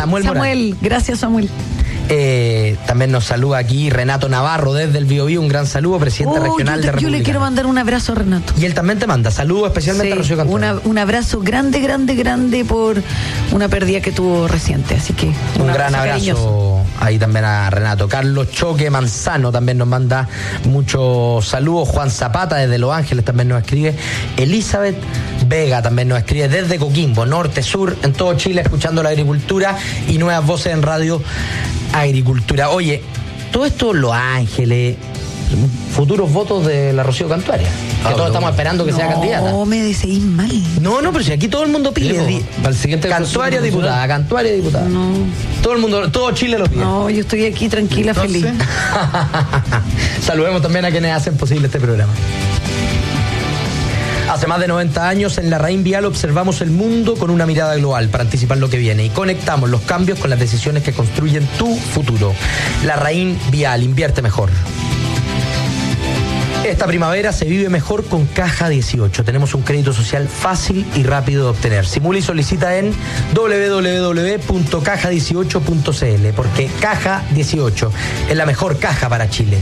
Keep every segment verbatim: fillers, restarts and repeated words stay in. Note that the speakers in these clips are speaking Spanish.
Samuel, Samuel, gracias Samuel. Eh, también nos saluda aquí Renato Navarro desde el Biobío, un gran saludo, presidente oh, regional yo te, de República. Yo le quiero mandar un abrazo a Renato. Y él también te manda saludos especialmente sí, a Rocío Cantú. Una, un abrazo grande, grande, grande por una pérdida que tuvo reciente, así que un, un gran abrazo cariñoso. Ahí también a Renato. Carlos Choque Manzano también nos manda muchos saludos. Juan Zapata desde Los Ángeles también nos escribe. Elizabeth Vega también nos escribe desde Coquimbo, norte, sur, en todo Chile, escuchando la agricultura y nuevas voces en radio Agricultura. Oye, todo esto, Los Ángeles, futuros votos de la Rocío Cantuaria, que ah, todos no. estamos esperando que no, sea candidata. No, me decís mal. No, no, pero si aquí todo el mundo pide. Sí, para el siguiente Cantuaria diputada, Cantuaria diputada. No. Todo el mundo, todo Chile lo pide. No, yo estoy aquí tranquila, Entonces, feliz. Saludemos también a quienes hacen posible este programa. Hace más de noventa años en Larraín Vial observamos el mundo con una mirada global para anticipar lo que viene y conectamos los cambios con las decisiones que construyen tu futuro. Larraín Vial, invierte mejor. Esta primavera se vive mejor con Caja dieciocho. Tenemos un crédito social fácil y rápido de obtener. Simula y solicita en doble u doble u doble u punto caja dieciocho punto c l porque Caja dieciocho es la mejor caja para Chile.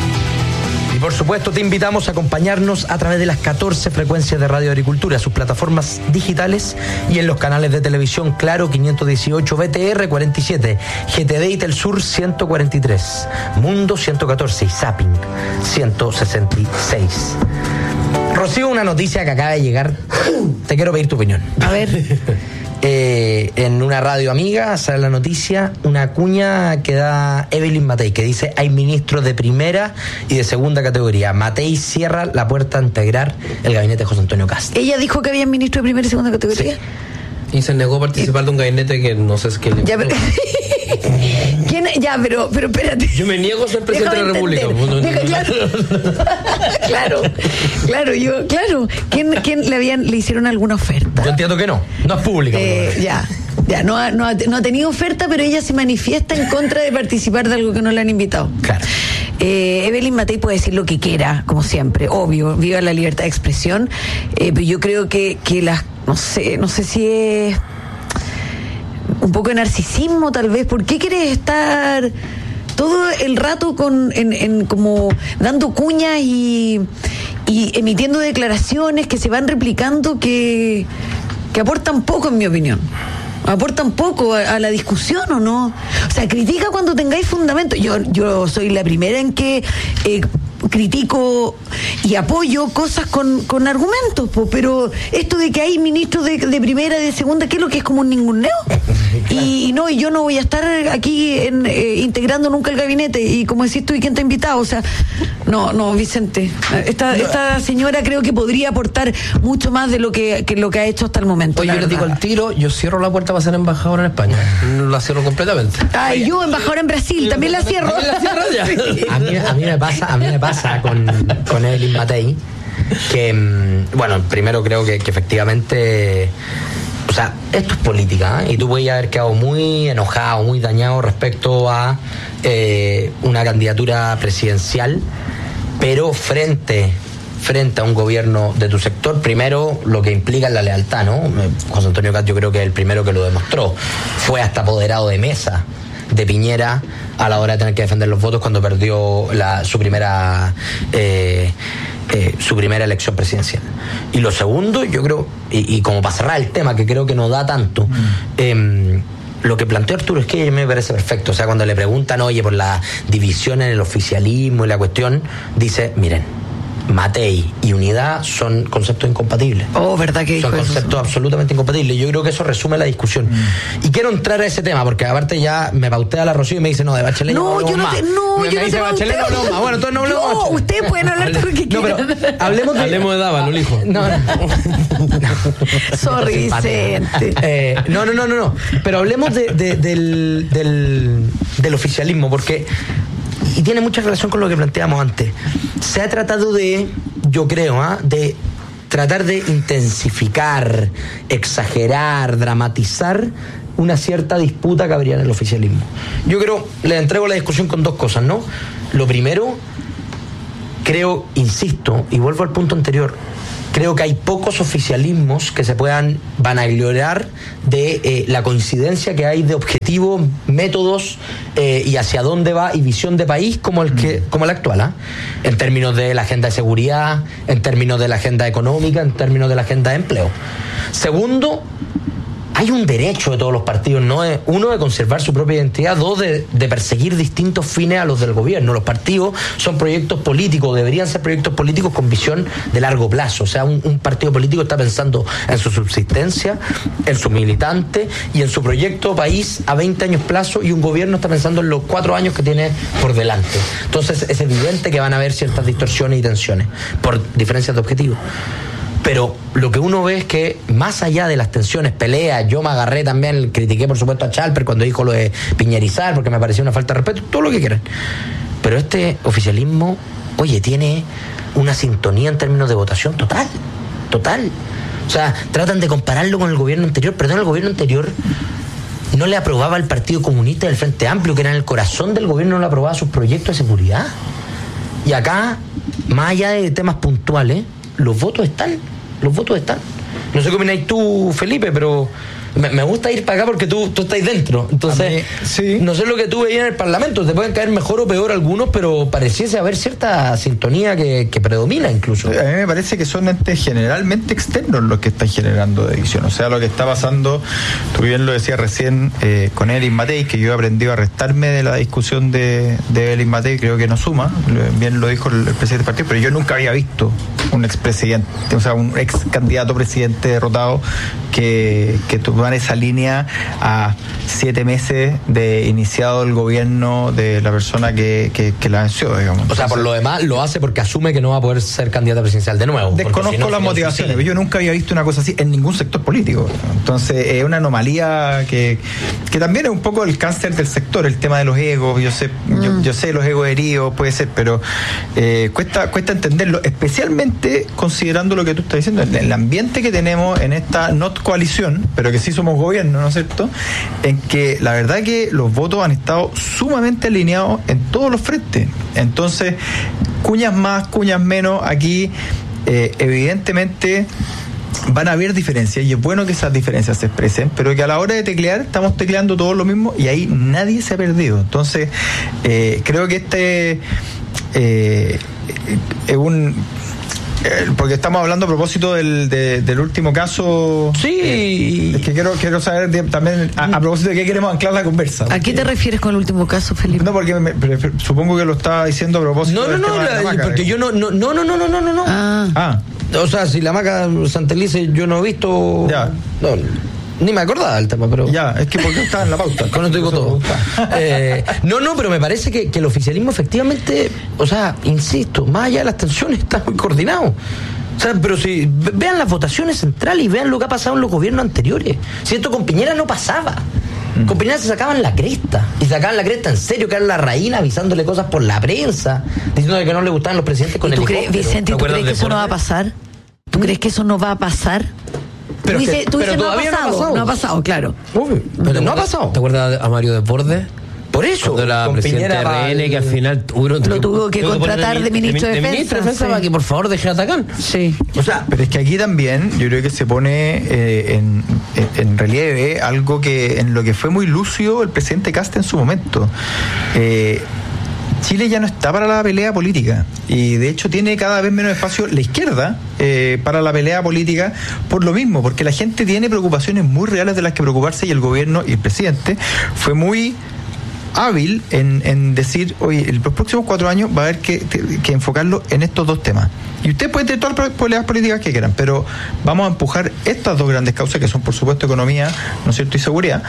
Y por supuesto te invitamos a acompañarnos a través de las catorce frecuencias de Radio Agricultura, sus plataformas digitales y en los canales de televisión Claro quinientos dieciocho, B T R cuarenta y siete, G T D y Telsur ciento cuarenta y tres, Mundo ciento catorce y Zapping ciento sesenta y seis. Rocío, una noticia que acaba de llegar, te quiero pedir tu opinión. A ver. Eh, en una radio amiga sale la noticia, una cuña que da Evelyn Matei, que dice: hay ministros de primera y de segunda categoría. Matei cierra la puerta a integrar el gabinete de José Antonio Kast. ¿Ella dijo que había ministro de primera y segunda categoría? Sí. Y se negó a participar de un gabinete que no sé es que le... Ya, pero... ¿Quién? Ya, pero, pero espérate. Yo me niego a ser presidente de la República. Deja, claro. claro, claro, yo, claro. ¿Quién, quién le habían, le hicieron alguna oferta? Yo entiendo que no, no es pública. Eh, ya, ya, no ha, no, ha, no ha tenido oferta, pero ella se manifiesta en contra de participar de algo que no le han invitado. Claro. Eh, Evelyn Matei puede decir lo que quiera, como siempre, obvio, viva la libertad de expresión, eh, pero yo creo que, que las, no sé, no sé si es un poco de narcisismo tal vez. ¿Por qué quieres estar todo el rato con en, en como dando cuñas y, y emitiendo declaraciones que se van replicando que, que aportan poco, en mi opinión? Aportan poco a, a la discusión, ¿o no? O sea, critica cuando tengáis fundamento. Yo, yo soy la primera en que eh, critico y apoyo cosas con, con argumentos, po, pero esto de que hay ministros de, de primera y de segunda, ¿qué es lo que es como un ninguneo? Y, y no, y yo no voy a estar aquí en, eh, integrando nunca el gabinete, y como decís tú, ¿y quién te ha invitado? O sea, no, no, Vicente, esta, esta señora creo que podría aportar mucho más de lo que, que lo que ha hecho hasta el momento. Oye, yo le digo al tiro, yo cierro la puerta para ser embajadora en España. No la cierro completamente. Ay, yo embajadora en Brasil, también la cierro. ¿También la cierro ya? Sí. A mí, a mí me pasa, a mí me pasa con, con Evelyn Matei que, bueno, primero creo que, que efectivamente, o sea, esto es política, ¿eh? Y tú puedes haber quedado muy enojado, muy dañado respecto a eh, una candidatura presidencial, pero frente frente a un gobierno de tu sector, primero lo que implica es la lealtad, ¿no? José Antonio Kast yo creo que es el primero que lo demostró. Fue hasta apoderado de mesa de Piñera a la hora de tener que defender los votos cuando perdió la, su primera eh, eh, su primera elección presidencial. Y lo segundo, yo creo, y, y como para cerrar el tema, que creo que no da tanto, mm. eh, lo que planteó Arturo es que a mí me parece perfecto. O sea, cuando le preguntan, oye, por la división en el oficialismo y la cuestión, dice, miren, Matei y unidad son conceptos incompatibles. Oh, ¿verdad que son conceptos eso? absolutamente incompatibles. Yo creo que eso resume la discusión. Mm. Y quiero entrar a ese tema, porque aparte ya me pautea la Rocío y me dice, no, de Bachelet no, no yo no más. Te, no, me yo me no dice te Bachelet no hablamos más. Bueno, entonces no hablemos. No, ustedes pueden hablar todo lo que no, quieran. Pero hablemos de... Hablemos de Dava, no elijo. No, no. no. Sorry, Vicente. Eh, no, no, no, no, no. Pero hablemos de, de, del, del, del oficialismo, porque... Y tiene mucha relación con lo que planteamos antes. Se ha tratado de, yo creo, ¿eh? de tratar de intensificar, exagerar, dramatizar una cierta disputa que habría en el oficialismo. Yo creo, le entrego la discusión con dos cosas, ¿no? Lo primero, creo, insisto, y vuelvo al punto anterior, creo que hay pocos oficialismos que se puedan vanagloriar de eh, la coincidencia que hay de objetivos, métodos eh, y hacia dónde va y visión de país como el que como el actual, ¿eh? En términos de la agenda de seguridad, en términos de la agenda económica, en términos de la agenda de empleo. Segundo, hay un derecho de todos los partidos, ¿no? Uno, de conservar su propia identidad. Dos, de, de perseguir distintos fines a los del gobierno. Los partidos son proyectos políticos, deberían ser proyectos políticos con visión de largo plazo. O sea, un, un partido político está pensando en su subsistencia, en su militante y en su proyecto país a veinte años plazo, y un gobierno está pensando en los cuatro años que tiene por delante. Entonces es evidente que van a haber ciertas distorsiones y tensiones por diferencias de objetivos. Pero lo que uno ve es que más allá de las tensiones, peleas, yo me agarré también, critiqué por supuesto a Chalper cuando dijo lo de piñerizar, porque me pareció una falta de respeto, todo lo que quieran. Pero este oficialismo, oye, tiene una sintonía en términos de votación total, total. O sea, tratan de compararlo con el gobierno anterior. Perdón, el gobierno anterior no le aprobaba al Partido Comunista del Frente Amplio, que era en el corazón del gobierno, no le aprobaba sus proyectos de seguridad. Y acá, más allá de temas puntuales, los votos están, los votos están. No sé qué opináis tú, Felipe, pero me, me gusta ir para acá porque tú, tú estás dentro. Entonces, mí, sí. No sé lo que tú veías en el Parlamento, te pueden caer mejor o peor algunos, pero pareciese haber cierta sintonía que, que predomina incluso. A mí me parece que son entes generalmente externos los que están generando división. O sea, lo que está pasando, tú bien lo decías recién eh, con Elin Matei, que yo he aprendido a restarme de la discusión de, de Elin Matei, creo que no suma, bien lo dijo el, el presidente del partido, pero yo nunca había visto un expresidente, o sea, un ex candidato presidente derrotado que, que tomara esa línea a siete meses de iniciado el gobierno de la persona que, que, que la venció, digamos. O sea, por lo demás lo hace porque asume que no va a poder ser candidata presidencial de nuevo. Desconozco si no, las motivaciones, pero yo nunca había visto una cosa así en ningún sector político. Entonces es una anomalía que, que también es un poco el cáncer del sector, el tema de los egos. Yo sé, mm. yo, yo sé los egos heridos, puede ser, pero eh, cuesta, cuesta entenderlo, especialmente considerando lo que tú estás diciendo, el, el ambiente que tenemos en esta not coalición, pero que sí somos gobierno, ¿no es cierto?, en que la verdad que los votos han estado sumamente alineados en todos los frentes. Entonces, cuñas más, cuñas menos, aquí eh, evidentemente van a haber diferencias, y es bueno que esas diferencias se expresen, pero que a la hora de teclear estamos tecleando todos lo mismo y ahí nadie se ha perdido. Entonces, eh, creo que este eh, es un... porque estamos hablando a propósito del, de, del último caso. Sí. Eh, es que quiero, quiero saber de, también a, a propósito de qué queremos anclar la conversa. ¿A qué te refieres con el último caso, Felipe? No, porque me, me, supongo que lo estaba diciendo a propósito. No, no, del no, tema la, de la maca, porque digamos. yo no, no, no, no, no, no, no, no. Ah. ah. O sea, si la maca Santelice yo no he visto. Ya. No, ni me acordaba del tema, pero. Ya, es que porque está en la pauta. Con esto digo todo. eh, no, no, pero me parece que, que el oficialismo efectivamente, o sea, insisto, más allá de las tensiones, está muy coordinado. O sea, pero si vean las votaciones centrales y vean lo que ha pasado en los gobiernos anteriores. Si esto con Piñera no pasaba. Mm. Con Piñera se sacaban la cresta. Y sacaban la cresta en serio, que era la reina avisándole cosas por la prensa, diciéndole que no le gustaban los presidentes con ¿Y tú helicóptero. crees, Vicente, ¿tú crees que eso no va a pasar? ¿Tú ¿Mm? crees que eso no va a pasar? Pero, tú que, dices, tú pero dices, todavía no ha pasado. No ha pasado, no ha pasado claro. Uy, pero no ha pasado. ¿Te acuerdas a Mario Desbordes? Por eso, de la presidenta de R N, que al final uno lo tuvo que contratar de ministro de, de Defensa, ministro de Defensa sí. Para que por favor deje de atacar. Sí. O sea, pero es que aquí también yo creo que se pone eh, en, en relieve algo que en lo que fue muy lúcido el presidente Kast en su momento. Eh, Chile ya no está para la pelea política y de hecho tiene cada vez menos espacio la izquierda eh, para la pelea política por lo mismo, porque la gente tiene preocupaciones muy reales de las que preocuparse y el gobierno y el presidente fue muy hábil en, en decir, oye, en los próximos cuatro años va a haber que, que enfocarlo en estos dos temas. Y ustedes pueden tener todas las peleas políticas que quieran, pero vamos a empujar estas dos grandes causas que son, por supuesto, economía, ¿no es cierto?, y seguridad.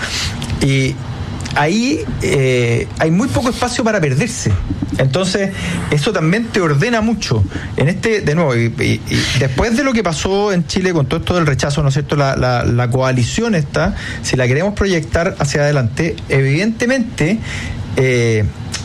Y ahí eh, hay muy poco espacio para perderse. Entonces, eso también te ordena mucho. En este, de nuevo, y, y, y después de lo que pasó en Chile con todo esto del rechazo, ¿no es cierto?, la, la, la coalición esta, si la queremos proyectar hacia adelante, evidentemente eh,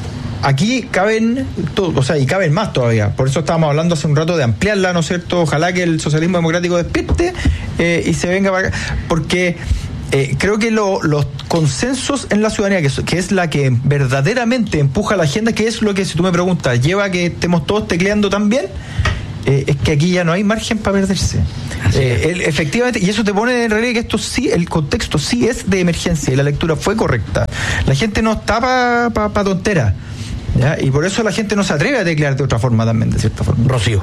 aquí caben todo, o sea, y caben más todavía. Por eso estábamos hablando hace un rato de ampliarla, ¿no es cierto? Ojalá que el socialismo democrático despierte eh, y se venga para acá, porque Eh, creo que lo, los consensos en la ciudadanía, que es, que es la que verdaderamente empuja la agenda, que es lo que, si tú me preguntas, lleva a que estemos todos tecleando tan bien, eh, es que aquí ya no hay margen para perderse. Eh, el, efectivamente, y eso te pone en realidad que esto sí, el contexto sí es de emergencia y la lectura fue correcta. La gente no está para pa, pa tontera. ¿Ya? Y por eso la gente no se atreve a declarar de otra forma también, de cierta forma. Rocío.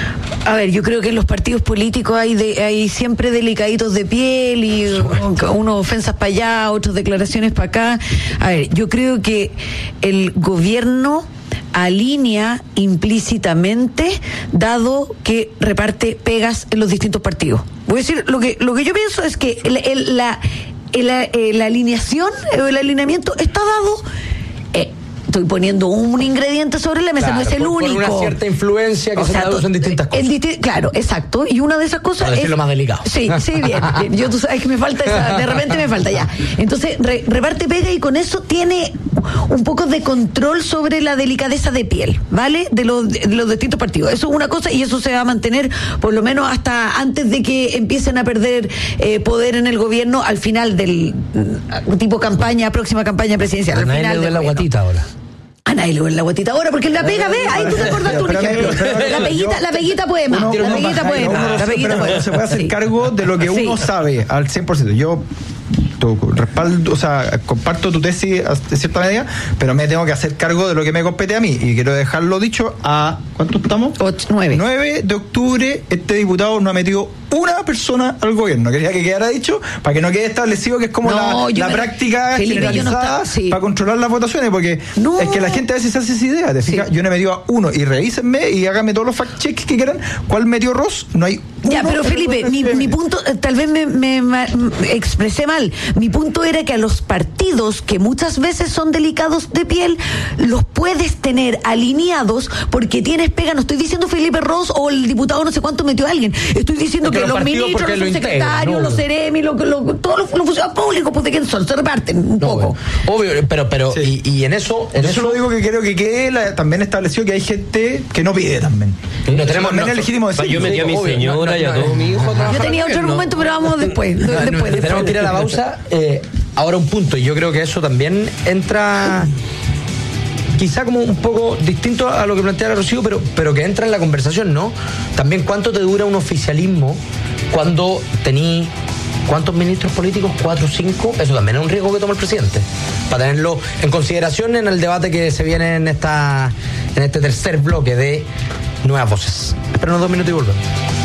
A ver, yo creo que en los partidos políticos hay de, hay siempre delicaditos de piel y unos ofensas para allá, otras declaraciones para acá. A ver, yo creo que el gobierno alinea implícitamente, dado que reparte pegas en los distintos partidos. Voy a decir, lo que lo que yo pienso es que el, el, la, el, el, la alineación, el alineamiento está dado... Eh, Estoy poniendo un ingrediente sobre la mesa, claro, no es el por, único. Por una cierta influencia que o se sea, traduce en distintas cosas. En disti- claro, exacto. Y una de esas cosas Para es... decirlo más delicado. Sí, sí, bien, bien. Yo, tú sabes que me falta esa... De repente me falta ya. Entonces, re, reparte pega y con eso tiene un poco de control sobre la delicadeza de piel, ¿vale? De los, de los distintos partidos. Eso es una cosa y eso se va a mantener por lo menos hasta antes de que empiecen a perder eh, poder en el gobierno al final del tipo campaña, próxima campaña presidencial. A nadie le duele la guatita ahora. A nadie le duele la guatita ahora, porque la pega, ve, ahí tú te acordaste un ejemplo. La peguita, la peguita puede más, la peguita puede más, la peguita puede más. Se puede hacer cargo de lo que uno sabe al cien por ciento. Yo respaldo, o sea, comparto tu tesis de cierta medida, pero me tengo que hacer cargo de lo que me compete a mí. Y quiero dejarlo dicho a... ¿Cuánto estamos? Ocho, nueve. nueve de octubre, este diputado no ha metido una persona al gobierno. Quería que quedara dicho para que no quede establecido que es como no, la, la me, práctica Felipe, generalizada no está, sí. para controlar las votaciones, porque no. es que la gente a veces se hace esa idea. ¿Te fijas? Sí. Yo no he metido a uno y revísenme y háganme todos los fact checks que quieran. ¿Cuál metió Ross? No hay Ya, pero Felipe, mi, mi punto, tal vez me, me, me expresé mal. Mi punto era que a los partidos que muchas veces son delicados de piel, los puedes tener alineados porque tienes pega. No estoy diciendo Felipe Ross o el diputado no sé cuánto metió a alguien. Estoy diciendo porque que los, los ministros, los secretarios, ¿no? Los seremi, lo, lo, todos los, los funcionarios públicos, pues de quién son, se reparten un no, poco. Bueno, obvio, pero, pero sí. y, y en eso, en eso, eso lo digo que creo que quede la, también estableció que hay gente que no pide también. No tenemos no, es legítimo decir. Yo metí a mi obvio, señora no, no, y a todo mi hijo. Yo tenía otro argumento, pero vamos después. No, después, no, después tenemos que ir a la pausa. Eh, ahora un punto, y yo creo que eso también entra quizá como un poco distinto a lo que plantea Rocío, pero, pero que entra en la conversación, ¿no? También cuánto te dura un oficialismo cuando tení ¿cuántos ministros políticos? ¿Cuatro o cinco? Eso también es un riesgo que toma el presidente. Para tenerlo en consideración en el debate que se viene en esta en este tercer bloque de Nuevas Voces. Espéranos dos minutos y volvemos.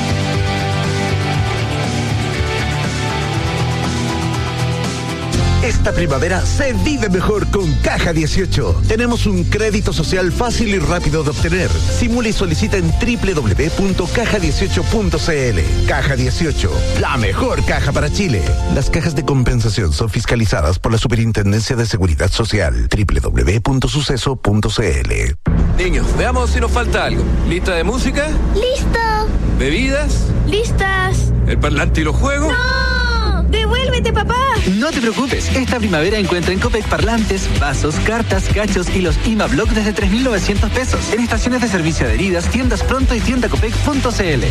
Esta primavera se vive mejor con Caja dieciocho. Tenemos un crédito social fácil y rápido de obtener. Simula y solicita en doble u doble u doble u punto caja dieciocho punto c l. Caja dieciocho, la mejor caja para Chile. Las cajas de compensación son fiscalizadas por la Superintendencia de Seguridad Social. doble u doble u doble u punto suceso punto c l. Niños, veamos si nos falta algo. ¿Lista de música? ¡Listo! ¿Bebidas? ¡Listas! ¿El parlante y los juegos? ¡No! ¡Devuélvete, papá! No te preocupes, esta primavera encuentra en Copec parlantes, vasos, cartas, cachos y los I M A Block desde tres mil novecientos pesos. En estaciones de servicio adheridas, tiendas Pronto y tienda copec punto c l.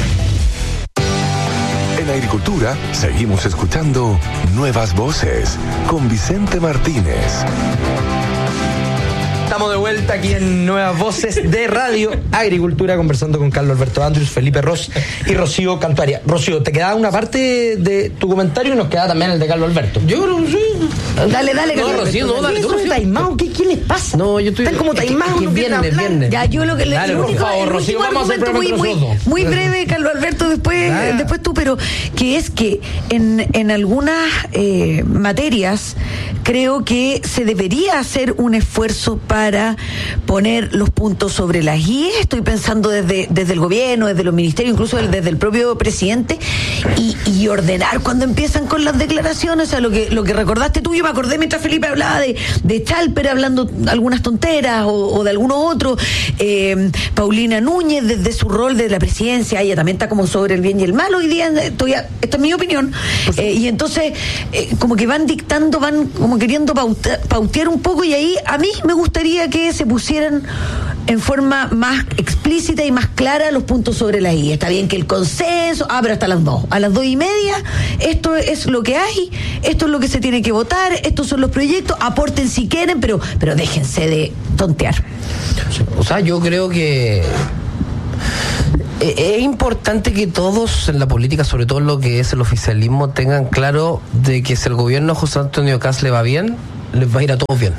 En Agricultura, seguimos escuchando Nuevas Voces con Vicente Martínez. Estamos de vuelta aquí en Nuevas Voces de Radio Agricultura, conversando con Carlos Alberto Andrius, Felipe Ross y Rocío Cantuaria. Rocío, te quedaba una parte de tu comentario y nos queda también el de Carlos Alberto. Yo no sé. Dale, dale, no, Carlos. Rocío, no, dale. ¿Qué son taimados? ¿Qué, ¿Qué les pasa? No, yo estoy... Están como taimados. Es viernes, viernes. Ya, yo lo que le Dale, por único, favor, Rocío, vamos a hacer muy, muy, muy breve, Carlos Alberto, después, ah. después tú, pero que es que en, en algunas eh, materias creo que se debería hacer un esfuerzo para poner los puntos sobre las i. Estoy pensando desde, desde el gobierno, desde los ministerios, incluso desde el propio presidente, y, y ordenar cuando empiezan con las declaraciones. O sea, lo que, lo que recordaste tú, yo me acordé mientras Felipe hablaba de, de Chalper hablando algunas tonteras o, o de algunos otros. Eh, Paulina Núñez, desde su rol de la presidencia, ella también está como sobre el bien y el mal hoy día. Estoy a, esta es mi opinión. Eh, y entonces, eh, como que van dictando, van como queriendo pauta, pautear un poco, y ahí a mí me gustaría que se pusieran en forma más explícita y más clara los puntos sobre la i. Está bien que el consenso, ah, pero hasta las dos, a las dos y media, esto es lo que hay, esto es lo que se tiene que votar, estos son los proyectos, aporten si quieren, pero, pero déjense de tontear. O sea, yo creo que Es importante que todos en la política, sobre todo en lo que es el oficialismo, tengan claro de que si el gobierno de José Antonio Kast le va bien, les va a ir a todos bien.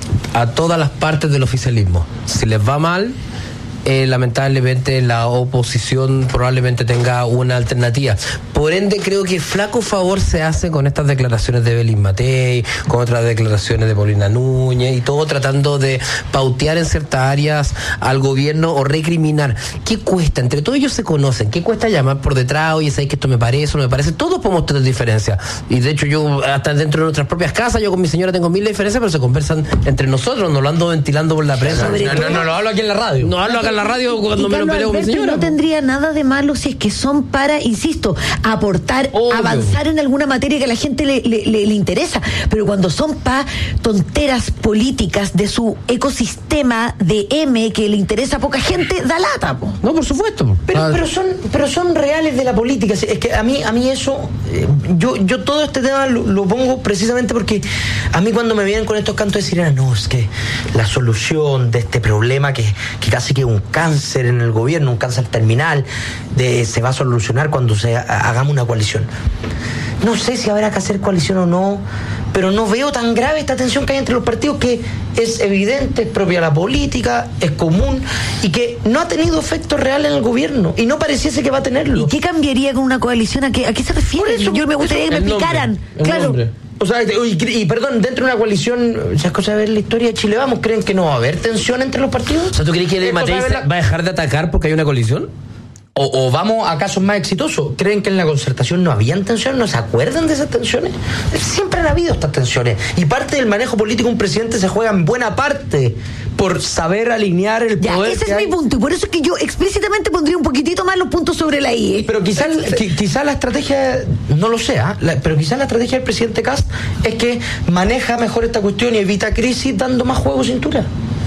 A todas las partes del oficialismo. Si les va mal, eh, lamentablemente la oposición probablemente tenga una alternativa. Por ende, creo que flaco favor se hace con estas declaraciones de Evelyn Matei, con otras declaraciones de Paulina Núñez y todo tratando de pautear en ciertas áreas al gobierno o recriminar. ¿Qué cuesta? Entre todos ellos se conocen. ¿Qué cuesta llamar por detrás? Oye, ¿sabes que esto me parece o no me parece? Todos podemos tener diferencias. Y de hecho yo, hasta dentro de nuestras propias casas, yo con mi señora tengo mil diferencias, pero se conversan entre nosotros, no lo ando ventilando por la prensa. Sobre No, no, todo- no, lo hablo aquí en la radio. No hablo acá en la radio cuando Y me lo Carlos peleo con mi Alberto, señora. no tendría nada de malo si es que son para, insisto, aportar, Obvio. avanzar en alguna materia que a la gente le, le, le- le interesa. Pero cuando son para tonteras políticas de su ecosistema de M que le interesa a poca gente, da lata, po. No, por supuesto. Pero, Ah, pero son pero son reales de la política. Es que a mí a mí eso eh, yo yo todo este tema lo, lo pongo precisamente porque a mí cuando me vienen con estos cantos de sirena, no, es que la solución de este problema que, que casi que es un cáncer en el gobierno, un cáncer terminal, de, se va a solucionar cuando se ha- hagamos una coalición. No sé si habrá que hacer coalición o no, pero no veo tan grave esta tensión que hay entre los partidos, que es evidente, es propia de la política, es común y que no ha tenido efecto real en el gobierno y no pareciese que va a tenerlo. ¿Y qué cambiaría con una coalición? ¿A qué, a qué se refiere? Por eso, Yo me gustaría eso, que me el nombre, explicaran. el Claro. nombre. O sea, y, y perdón, dentro de una coalición, esas cosas de ver la historia de Chile Vamos, ¿creen que no va a haber tensión entre los partidos? O sea, ¿tú crees que Es Evelyn cosa Matei de ver la- va a dejar de atacar porque hay una colisión? O, o vamos a casos más exitosos. ¿Creen que en la concertación no habían tensiones? ¿No se acuerdan de esas tensiones? Siempre han habido estas tensiones. Y parte del manejo político de un presidente se juega en buena parte por saber alinear el Ya, poder. ese que es hay. mi punto. Y por eso es que yo explícitamente pondría un poquitito más los puntos sobre la I. Pero quizás quizá la estrategia, no lo sé, ¿ah? La- pero quizás la estrategia del presidente Kast es que maneja mejor esta cuestión y evita crisis dando más juego cintura.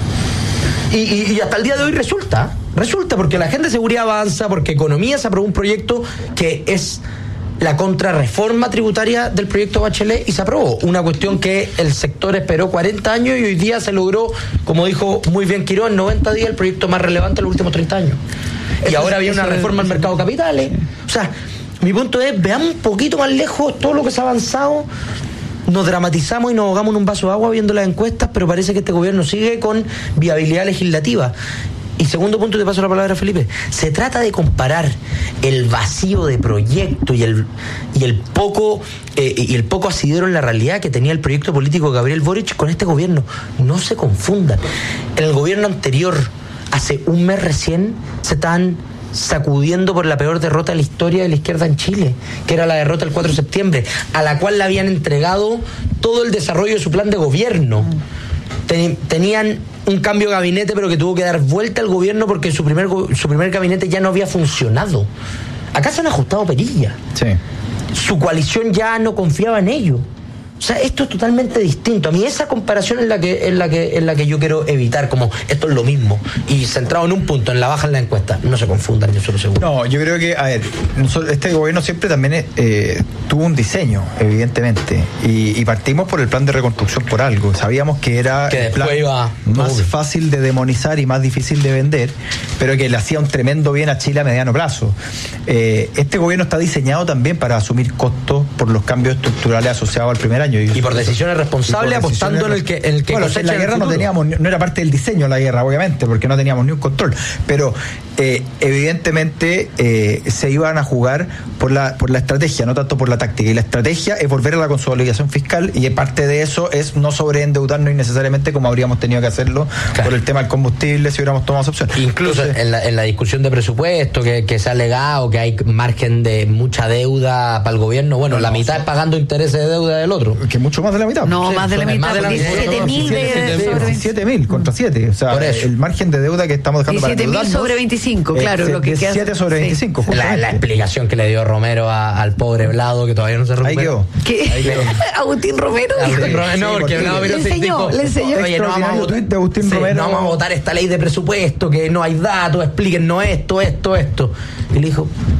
Y, y, y hasta el día de hoy resulta, resulta, porque la agenda de seguridad avanza, porque economía se aprobó un proyecto que es la contrarreforma tributaria del proyecto Bachelet y se aprobó. Una cuestión que el sector esperó cuarenta años y hoy día se logró, como dijo muy bien Quiró, en noventa días el proyecto más relevante de los últimos treinta años. Y ahora viene una reforma al mercado de capitales. O sea, mi punto es, veamos un poquito más lejos todo lo que se ha avanzado. Nos dramatizamos y nos ahogamos en un vaso de agua viendo las encuestas, pero parece que este gobierno sigue con viabilidad legislativa. Y segundo punto, te paso la palabra, Felipe. Se trata de comparar el vacío de proyecto y el y el poco eh, y el poco asidero en la realidad que tenía el proyecto político de Gabriel Boric con este gobierno. No se confundan. En el gobierno anterior, hace un mes recién, se estaban sacudiendo por la peor derrota de la historia de la izquierda en Chile, que era la derrota del cuatro de septiembre, a la cual le habían entregado todo el desarrollo de su plan de gobierno. Ten- tenían un cambio de gabinete, pero que tuvo que dar vuelta al gobierno porque su primer, go- su primer gabinete ya no había funcionado. Acá se han ajustado perillas. Sí. Su coalición ya no confiaba en ello. O sea, esto es totalmente distinto. A mí esa comparación es la que es la que es la que yo quiero evitar, como esto es lo mismo y centrado en un punto, en la baja en la encuesta. No se confundan, yo solo seguro. No, yo creo que, a ver, nosotros- este gobierno siempre también eh, tuvo un diseño, evidentemente, y, y partimos por el plan de reconstrucción por algo. Sabíamos que era Que el plan después iba- más obvio. fácil de demonizar y más difícil de vender, pero que le hacía un tremendo bien a Chile a mediano plazo. Eh, este gobierno está diseñado también para asumir costos por los cambios estructurales asociados al primer año. Y por decisiones responsables, Y por apostando en el que, en el que bueno, cosecha en la en el guerra no futuro. teníamos, no era parte del diseño la guerra, obviamente, porque no teníamos ni un control. Pero eh, evidentemente eh, se iban a jugar por la, por la estrategia, no tanto por la táctica. Y la estrategia es volver a la consolidación fiscal, y parte de eso es no sobreendeudarnos innecesariamente como habríamos tenido que hacerlo Claro. por el tema del combustible si hubiéramos tomado esa opción. Incluso Entonces, en, la, en la discusión de presupuesto que, que se ha alegado que hay margen de mucha deuda para el gobierno, bueno, No, la no, mitad son- es pagando intereses de deuda del otro. que mucho más de la mitad. No, Sí, más de la son mitad, más de la mitad. diecisiete mil de sobre diecisiete mil contra siete. O sea, Por eso. el margen de deuda que estamos dejando para diecisiete mil sobre veinticinco, claro, lo que queda. diecisiete sobre Sí. veinticinco. La, justamente. la explicación que le dio Romero a- al pobre Blado, que todavía no se Ahí recuperó. quedó. ¿Qué? Ahí quedó. Agustín Romero dijo. Agustín Romero, no, Sí, porque porque Blado le Pero se enseñó, dijo, le enseñó. oye, no vamos, a Extraordinario votar, tuit de Agustín sí, Romero. no vamos a votar esta ley de presupuesto, que no hay datos, explíquennos esto, esto, esto. Y le dijo,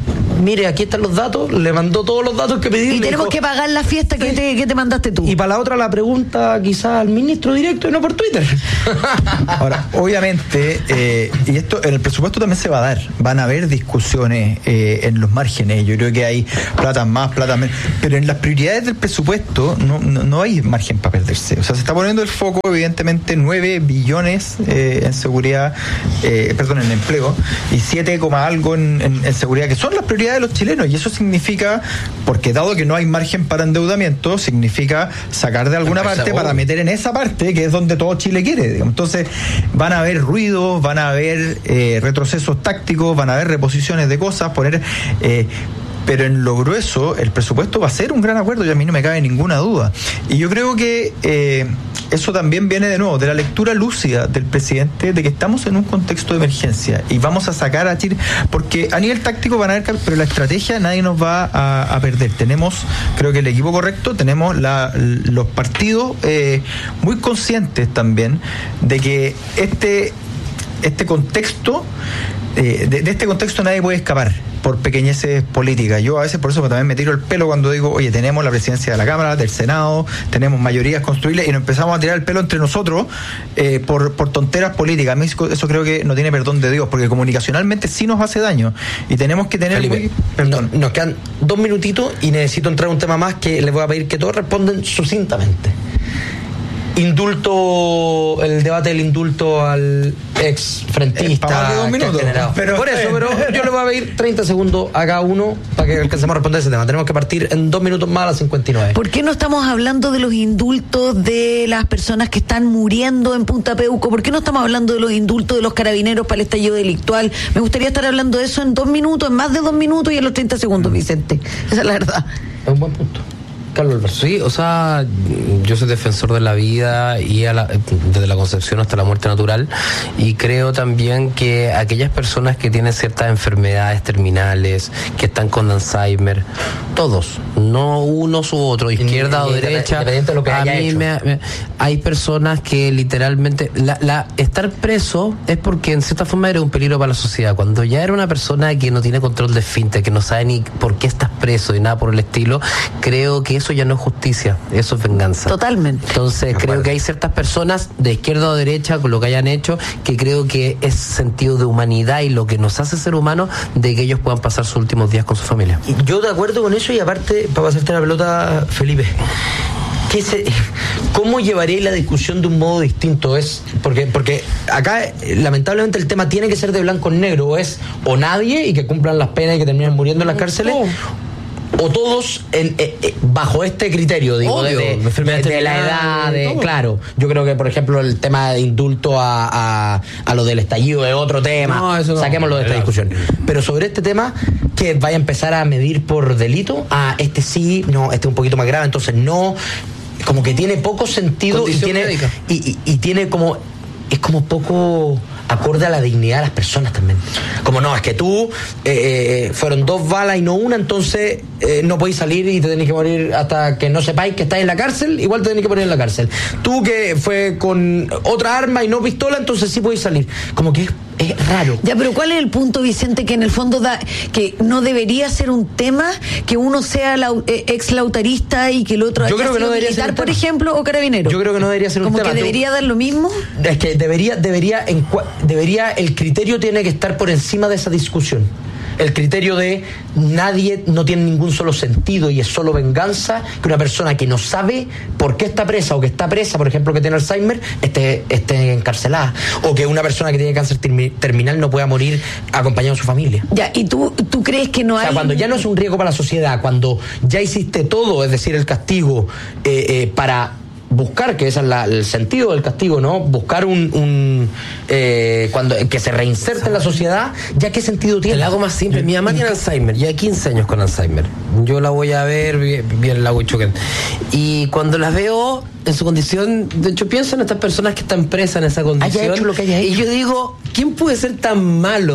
mire, aquí están los datos, le mandó todos los datos que pedí. Y tenemos dijo, que pagar la fiesta que, te, que te mandaste tú. Y para la otra la pregunta quizás al ministro directo y no por Twitter. Ahora, obviamente, eh, y esto en el presupuesto también se va a dar, van a haber discusiones eh, en los márgenes, yo creo que hay plata más, plata menos, pero en las prioridades del presupuesto no, no, no hay margen para perderse. O sea, se está poniendo el foco, evidentemente, nueve billones eh, en seguridad, eh, perdón, en empleo, y siete coma algo en, en, en seguridad, que son las prioridades de los chilenos, y eso significa, porque dado que no hay margen para endeudamiento, significa sacar de alguna parte para meter en esa parte que es donde todo Chile quiere, digamos. Entonces van a haber ruidos, van a haber eh, retrocesos tácticos, van a haber reposiciones de cosas, poner eh, pero en lo grueso el presupuesto va a ser un gran acuerdo y a mí no me cabe ninguna duda. Y yo creo que eh, eso también viene de nuevo de la lectura lúcida del presidente de que estamos en un contexto de emergencia y vamos a sacar a Chile, porque a nivel táctico van a haber, pero la estrategia nadie nos va a, a perder. Tenemos, creo que el equipo correcto, tenemos la, los partidos eh, muy conscientes también de que este, este contexto, eh, de, de este contexto nadie puede escapar por pequeñeces políticas. Yo a veces por eso también me tiro el pelo cuando digo, oye, tenemos la presidencia de la Cámara, del Senado, tenemos mayorías construibles y nos empezamos a tirar el pelo entre nosotros eh, por, por tonteras políticas. A mí eso creo que no tiene perdón de Dios, porque comunicacionalmente sí nos hace daño y tenemos que tener... Felipe, muy, perdón. No, nos quedan dos minutitos y necesito entrar a un tema más que les voy a pedir que todos respondan sucintamente. Indulto, el debate del indulto al ex frentista. Dos minutos, pero, por eso, pero yo le voy a pedir treinta segundos a cada uno para que alcancemos a responder ese tema. Tenemos que partir en dos minutos más a las cincuenta y nueve. ¿Por qué no estamos hablando de los indultos de las personas que están muriendo en Punta Peuco? ¿Por qué no estamos hablando de los indultos de los carabineros para el estallido delictual? Me gustaría estar hablando de eso en dos minutos, en más de dos minutos y en los treinta segundos, Vicente. Esa es la verdad. Es un buen punto. Carlos Alberto. Sí, o sea, yo soy defensor de la vida y a la, desde la concepción hasta la muerte natural, y creo también que aquellas personas que tienen ciertas enfermedades terminales, que están con Alzheimer, todos, no unos u otros, izquierda o derecha, independiente de lo que a haya mí hecho. me, me, hay personas que literalmente, la, la, estar preso es porque en cierta forma era un peligro para la sociedad. Cuando ya era una persona que no tiene control de esfínter, que no sabe ni por qué estás preso y nada por el estilo, creo que eso ya no es justicia, eso es venganza. Totalmente. Entonces creo que hay ciertas personas de izquierda o derecha con lo que hayan hecho que creo que es sentido de humanidad y lo que nos hace ser humanos de que ellos puedan pasar sus últimos días con su familia. Yo de acuerdo con eso, y aparte, para pasarte la pelota, Felipe, ¿qué se, ¿cómo llevaría la discusión de un modo distinto? Es porque porque acá lamentablemente el tema tiene que ser de blanco en negro, o es o nadie y que cumplan las penas y que terminen muriendo en las cárceles, o todos en, eh, eh, bajo este criterio, digo, Obvio, de, de, de, de la edad, de, claro. Yo creo que, por ejemplo, el tema de indulto a, a, a lo del estallido es otro tema. No, eso no. Saquémoslo de esta discusión. Pero sobre este tema, que vaya a empezar a medir por delito, ah, este sí, no, este es un poquito más grave, entonces no, como que tiene poco sentido y tiene, y, y, y tiene como, es como poco acorde a la dignidad de las personas también. Como no, es que tú eh, fueron dos balas y no una, entonces eh, no podéis salir y te tenés que morir hasta que no sepáis que estáis en la cárcel, igual te tenés que poner en la cárcel. Tú que fue con otra arma y no pistola, entonces sí podéis salir. Como que es, es raro. Ya, pero ¿cuál es el punto, Vicente, que en el fondo da que no debería ser un tema que uno sea la, eh, ex lautarista y que el otro Yo haya creo que sido no debería militar, ser un por tema. ejemplo, o carabinero? Yo creo que no debería ser un Como tema. que debería dar lo mismo. Es que debería, debería, en, debería, el criterio tiene que estar por encima de esa discusión. El criterio de nadie no tiene ningún solo sentido y es solo venganza que una persona que no sabe por qué está presa o que está presa, por ejemplo, que tiene Alzheimer, esté, esté encarcelada, o que una persona que tiene cáncer termi- terminal no pueda morir acompañado de su familia. Ya, ¿y tú, tú crees que no O sea, hay...? cuando ya no es un riesgo para la sociedad, cuando ya hiciste todo, es decir, el castigo eh, eh, para buscar, que ese es la, el sentido del castigo, ¿no? Buscar un, un eh, cuando que se reinserte en la sociedad, ¿ya qué sentido tiene? Te lo hago más simple. Mi mamá tiene Alzheimer, ya quince años con Alzheimer. Yo la voy a ver, bien, bien la voy choqueando. Y cuando las veo en su condición, de hecho pienso en estas personas que están presas en esa condición. Haya hecho lo que haya hecho. Y yo digo, ¿quién puede ser tan malo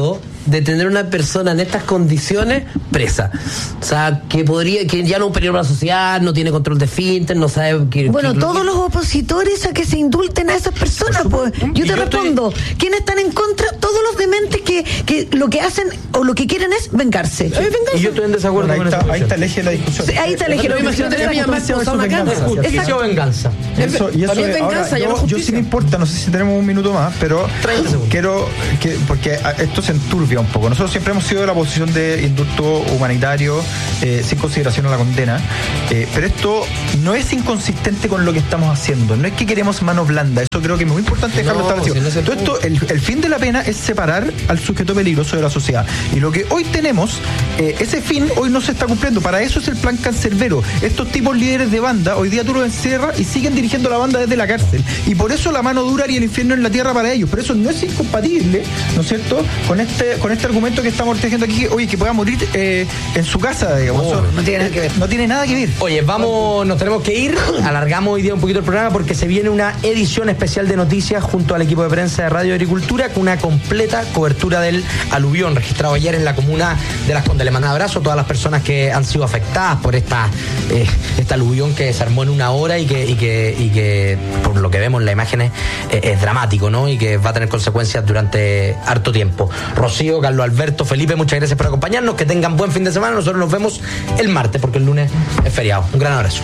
de tener una persona en estas condiciones presa. O sea, que podría, que ya no es un peligro para la sociedad, no tiene control de finter, no sabe que... Bueno, que, todos que, los opositores a que se indulten a esas personas, pues. Yo te yo respondo, estoy... ¿quiénes están en contra? Todos los dementes que, que lo que hacen o lo que quieren es vengarse. Sí. Y yo estoy en desacuerdo bueno, con ahí, está, ahí está el eje eje de la discusión. Sí, ahí está el eje de la discusión. Justicia o venganza. Eso, y eso es venganza, ahora, yo, yo sí me importa, no sé si tenemos un minuto más, pero quiero que, porque esto se enturbia un poco. Nosotros siempre hemos sido de la posición de indulto humanitario eh, sin consideración a la condena, eh, pero esto no es inconsistente con lo que estamos haciendo. No es que queremos mano blanda, eso creo que es muy importante dejarlo no, establecido. Si no Todo esto, el, el fin de la pena es separar al sujeto peligroso de la sociedad. Y lo que hoy tenemos, eh, ese fin hoy no se está cumpliendo. Para eso es el plan Cancerbero. Estos tipos líderes de banda, hoy día tú los encierras y siguen dirigiendo la banda desde la cárcel. Y por eso la mano dura y el infierno en la tierra para ellos. Pero eso no es incompatible, ¿no es cierto?, con este con este argumento que estamos tejiendo aquí, que, oye, que pueda morir eh, en su casa, digamos. Oh, eso, no tiene nada que ver. No tiene nada que ver. Oye, vamos, nos tenemos que ir. Alargamos hoy día un poquito el programa porque se viene una edición especial de noticias junto al equipo de prensa de Radio Agricultura con una completa cobertura del aluvión registrado ayer en la comuna de Las Condes. Le mando un abrazo a todas las personas que han sido afectadas por esta, eh, esta aluvión que se armó en una hora y que, y que, y que por lo que vemos en las imágenes eh, es dramático, ¿no? Y que va a tener consecuencias durante harto tiempo. Rocío, Carlos Alberto, Felipe, muchas gracias por acompañarnos. Que tengan buen fin de semana. Nosotros nos vemos el martes porque el lunes es feriado. Un gran abrazo.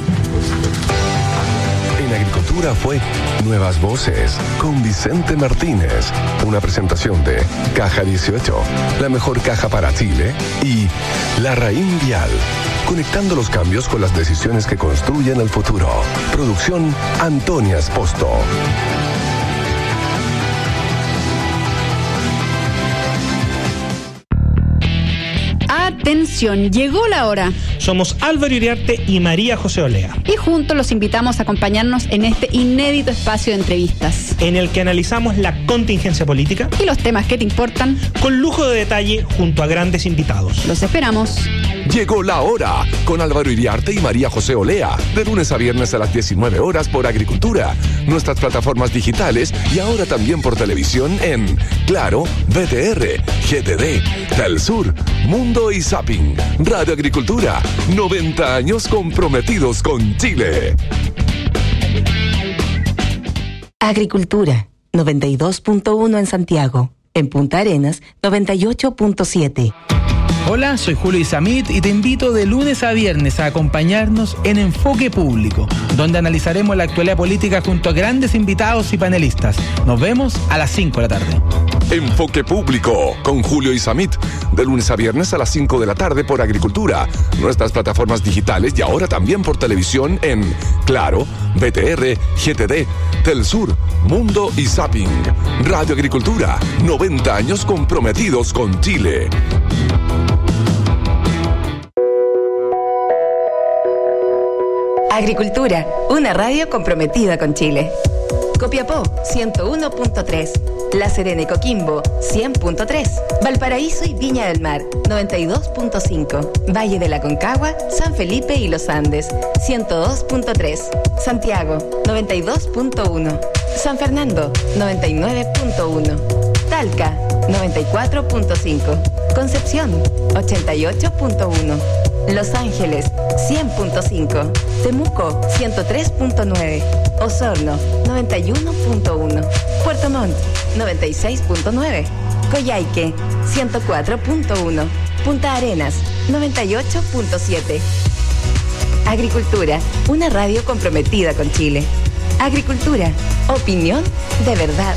En Agricultura fue Nuevas Voces con Vicente Martínez. Una presentación de Caja dieciocho, la mejor caja para Chile, y La Raín Vial, conectando los cambios con las decisiones que construyen el futuro. Producción Antonia Esposto. Atención, llegó la hora. Somos Álvaro Iriarte y María José Olea. Y juntos los invitamos a acompañarnos en este inédito espacio de entrevistas, en el que analizamos la contingencia política y los temas que te importan, con lujo de detalle junto a grandes invitados. Los esperamos. Llegó la hora con Álvaro Iriarte y María José Olea, de lunes a viernes a las diecinueve horas por Agricultura, nuestras plataformas digitales y ahora también por televisión en Claro, B T R, G T D, Telsur, Mundo y Zapping. Radio Agricultura, noventa años comprometidos con Chile. Agricultura, noventa y dos punto uno en Santiago. En Punta Arenas, noventa y ocho punto siete. Hola, soy Julio Isamit y te invito de lunes a viernes a acompañarnos en Enfoque Público, donde analizaremos la actualidad política junto a grandes invitados y panelistas. Nos vemos a las cinco de la tarde. Enfoque Público con Julio Isamit, de lunes a viernes a las cinco de la tarde por Agricultura, nuestras plataformas digitales y ahora también por televisión en Claro, B T R, G T D, Telsur, Mundo y Zapping. Radio Agricultura, noventa años comprometidos con Chile. Agricultura, una radio comprometida con Chile. Copiapó, ciento uno punto tres. La Serena y Coquimbo, cien punto tres. Valparaíso y Viña del Mar, noventa y dos punto cinco. Valle de la Concagua, San Felipe y Los Andes, ciento dos punto tres. Santiago, noventa y dos punto uno. San Fernando, noventa y nueve punto uno. Talca, noventa y cuatro punto cinco. Concepción, ochenta y ocho punto uno. Los Ángeles, cien punto cinco. Temuco, ciento tres punto nueve. Osorno, noventa y uno punto uno. Puerto Montt, noventa y seis punto nueve. Coyhaique, ciento cuatro punto uno. Punta Arenas, noventa y ocho punto siete. Agricultura, una radio comprometida con Chile. Agricultura, opinión de verdad.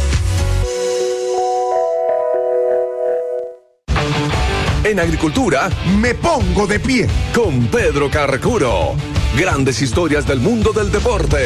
En Agricultura, me pongo de pie con Pedro Carcuro. Grandes historias del mundo del deporte.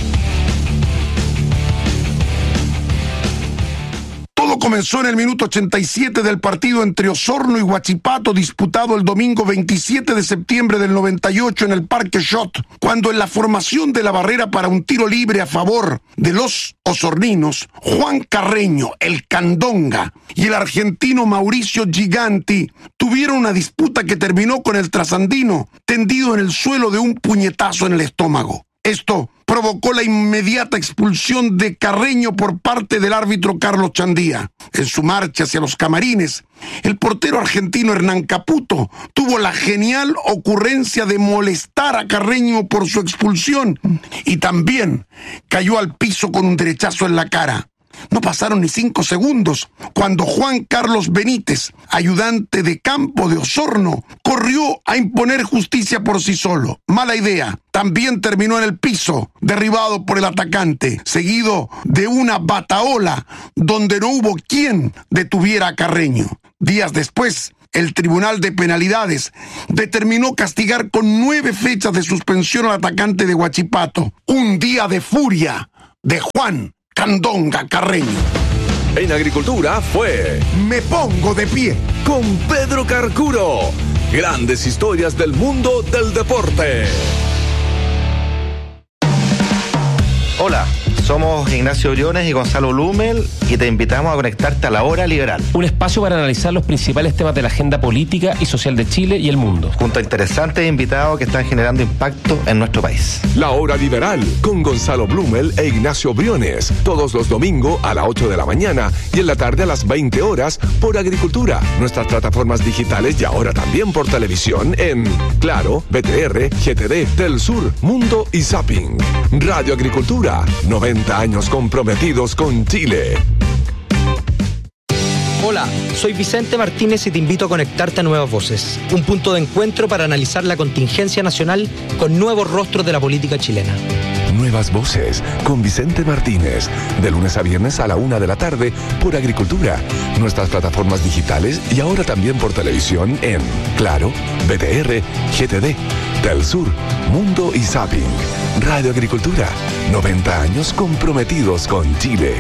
Todo comenzó en el minuto ochenta y siete del partido entre Osorno y Huachipato, disputado el domingo veintisiete de septiembre del noventa y ocho en el Parque Shot, cuando en la formación de la barrera para un tiro libre a favor de los osorninos, Juan Carreño, el Candonga, y el argentino Mauricio Giganti tuvieron una disputa que terminó con el trasandino tendido en el suelo de un puñetazo en el estómago. Esto provocó la inmediata expulsión de Carreño por parte del árbitro Carlos Chandía. En su marcha hacia los camarines, el portero argentino Hernán Caputo tuvo la genial ocurrencia de molestar a Carreño por su expulsión y también cayó al piso con un derechazo en la cara. No pasaron ni cinco segundos cuando Juan Carlos Benítez, ayudante de campo de Osorno, corrió a imponer justicia por sí solo. Mala idea. También terminó en el piso, derribado por el atacante, seguido de una bataola donde no hubo quien detuviera a Carreño. Días después, el Tribunal de Penalidades determinó castigar con nueve fechas de suspensión al atacante de Huachipato. Un día de furia de Juan Candonga Carreño. En Agricultura fue Me Pongo de Pie con Pedro Carcuro. Grandes historias del mundo del deporte. Hola, somos Ignacio Briones y Gonzalo Blumel y te invitamos a conectarte a La Hora Liberal. Un espacio para analizar los principales temas de la agenda política y social de Chile y el mundo. Junto a interesantes invitados que están generando impacto en nuestro país. La Hora Liberal con Gonzalo Blumel e Ignacio Briones. Todos los domingos a las ocho de la mañana y en la tarde a las veinte horas por Agricultura. Nuestras plataformas digitales y ahora también por televisión en Claro, B T R, G T D, Telsur, Mundo y Zapping. Radio Agricultura. noventa años comprometidos con Chile. Hola, soy Vicente Martínez y te invito a conectarte a Nuevas Voces, un punto de encuentro para analizar la contingencia nacional con nuevos rostros de la política chilena. Nuevas Voces con Vicente Martínez, de lunes a viernes a la una de la tarde por Agricultura, nuestras plataformas digitales y ahora también por televisión en Claro, B T R, G T D, Telsur, Mundo y Zapping. Radio Agricultura, noventa años comprometidos con Chile.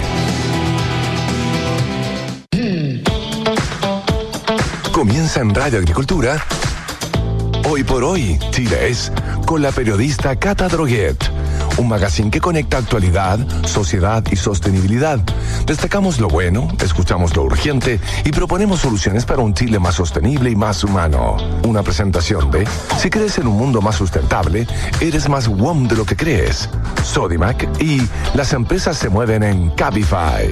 Comienza en Radio Agricultura Hoy por Hoy, Chile es, con la periodista Cata Droguet. Un magazine que conecta actualidad, sociedad y sostenibilidad. Destacamos lo bueno, escuchamos lo urgente y proponemos soluciones para un Chile más sostenible y más humano. Una presentación de, si crees en un mundo más sustentable, eres más W O M de lo que crees. Sodimac y las empresas se mueven en Cabify.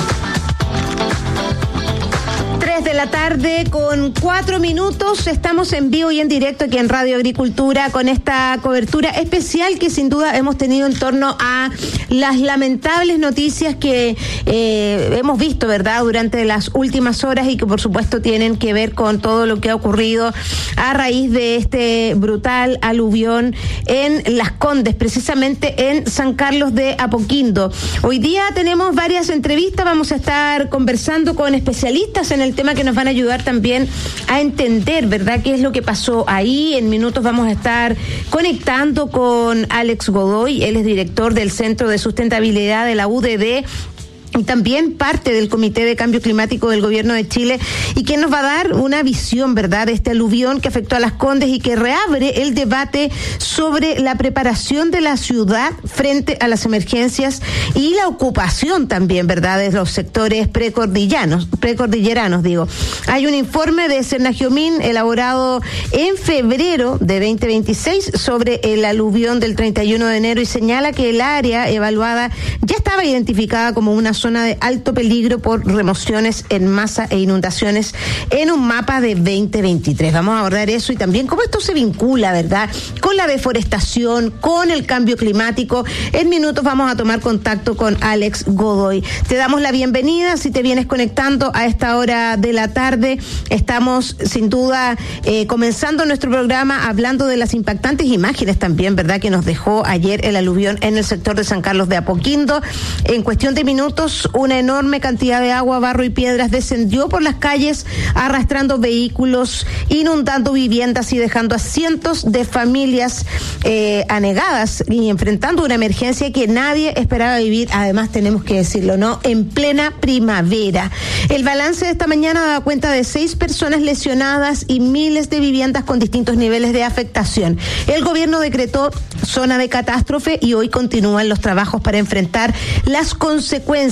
De la tarde con cuatro minutos, estamos en vivo y en directo aquí en Radio Agricultura con esta cobertura especial que sin duda hemos tenido en torno a las lamentables noticias que eh, hemos visto, ¿verdad?, durante las últimas horas y que por supuesto tienen que ver con todo lo que ha ocurrido a raíz de este brutal aluvión en Las Condes, precisamente en San Carlos de Apoquindo. Hoy día tenemos varias entrevistas, vamos a estar conversando con especialistas en el tema que nos van a ayudar también a entender, ¿verdad?, qué es lo que pasó ahí. En minutos vamos a estar conectando con Alex Godoy, él es director del Centro de Sustentabilidad de la U D D y también parte del Comité de Cambio Climático del Gobierno de Chile, y que nos va a dar una visión, ¿verdad?, de este aluvión que afectó a Las Condes y que reabre el debate sobre la preparación de la ciudad frente a las emergencias y la ocupación también, ¿verdad?, de los sectores precordilleranos, precordilleranos, digo. Hay un informe de Cernagiomín elaborado en febrero de veinte veintiséis sobre el aluvión del treinta y uno de enero y señala que el área evaluada ya estaba identificada como una zona de alto peligro por remociones en masa e inundaciones en un mapa de veinte veintitrés. Vamos a abordar eso y también cómo esto se vincula, ¿verdad?, con la deforestación, con el cambio climático. En minutos vamos a tomar contacto con Alex Godoy. Te damos la bienvenida si te vienes conectando a esta hora de la tarde. Estamos sin duda eh, comenzando nuestro programa hablando de las impactantes imágenes también, ¿verdad?, que nos dejó ayer el aluvión en el sector de San Carlos de Apoquindo. En cuestión de minutos, una enorme cantidad de agua, barro y piedras descendió por las calles, arrastrando vehículos, inundando viviendas y dejando a cientos de familias eh, anegadas y enfrentando una emergencia que nadie esperaba vivir. Además, tenemos que decirlo, ¿no?, en plena primavera. El balance de esta mañana da cuenta de seis personas lesionadas y miles de viviendas con distintos niveles de afectación. El gobierno decretó zona de catástrofe y hoy continúan los trabajos para enfrentar las consecuencias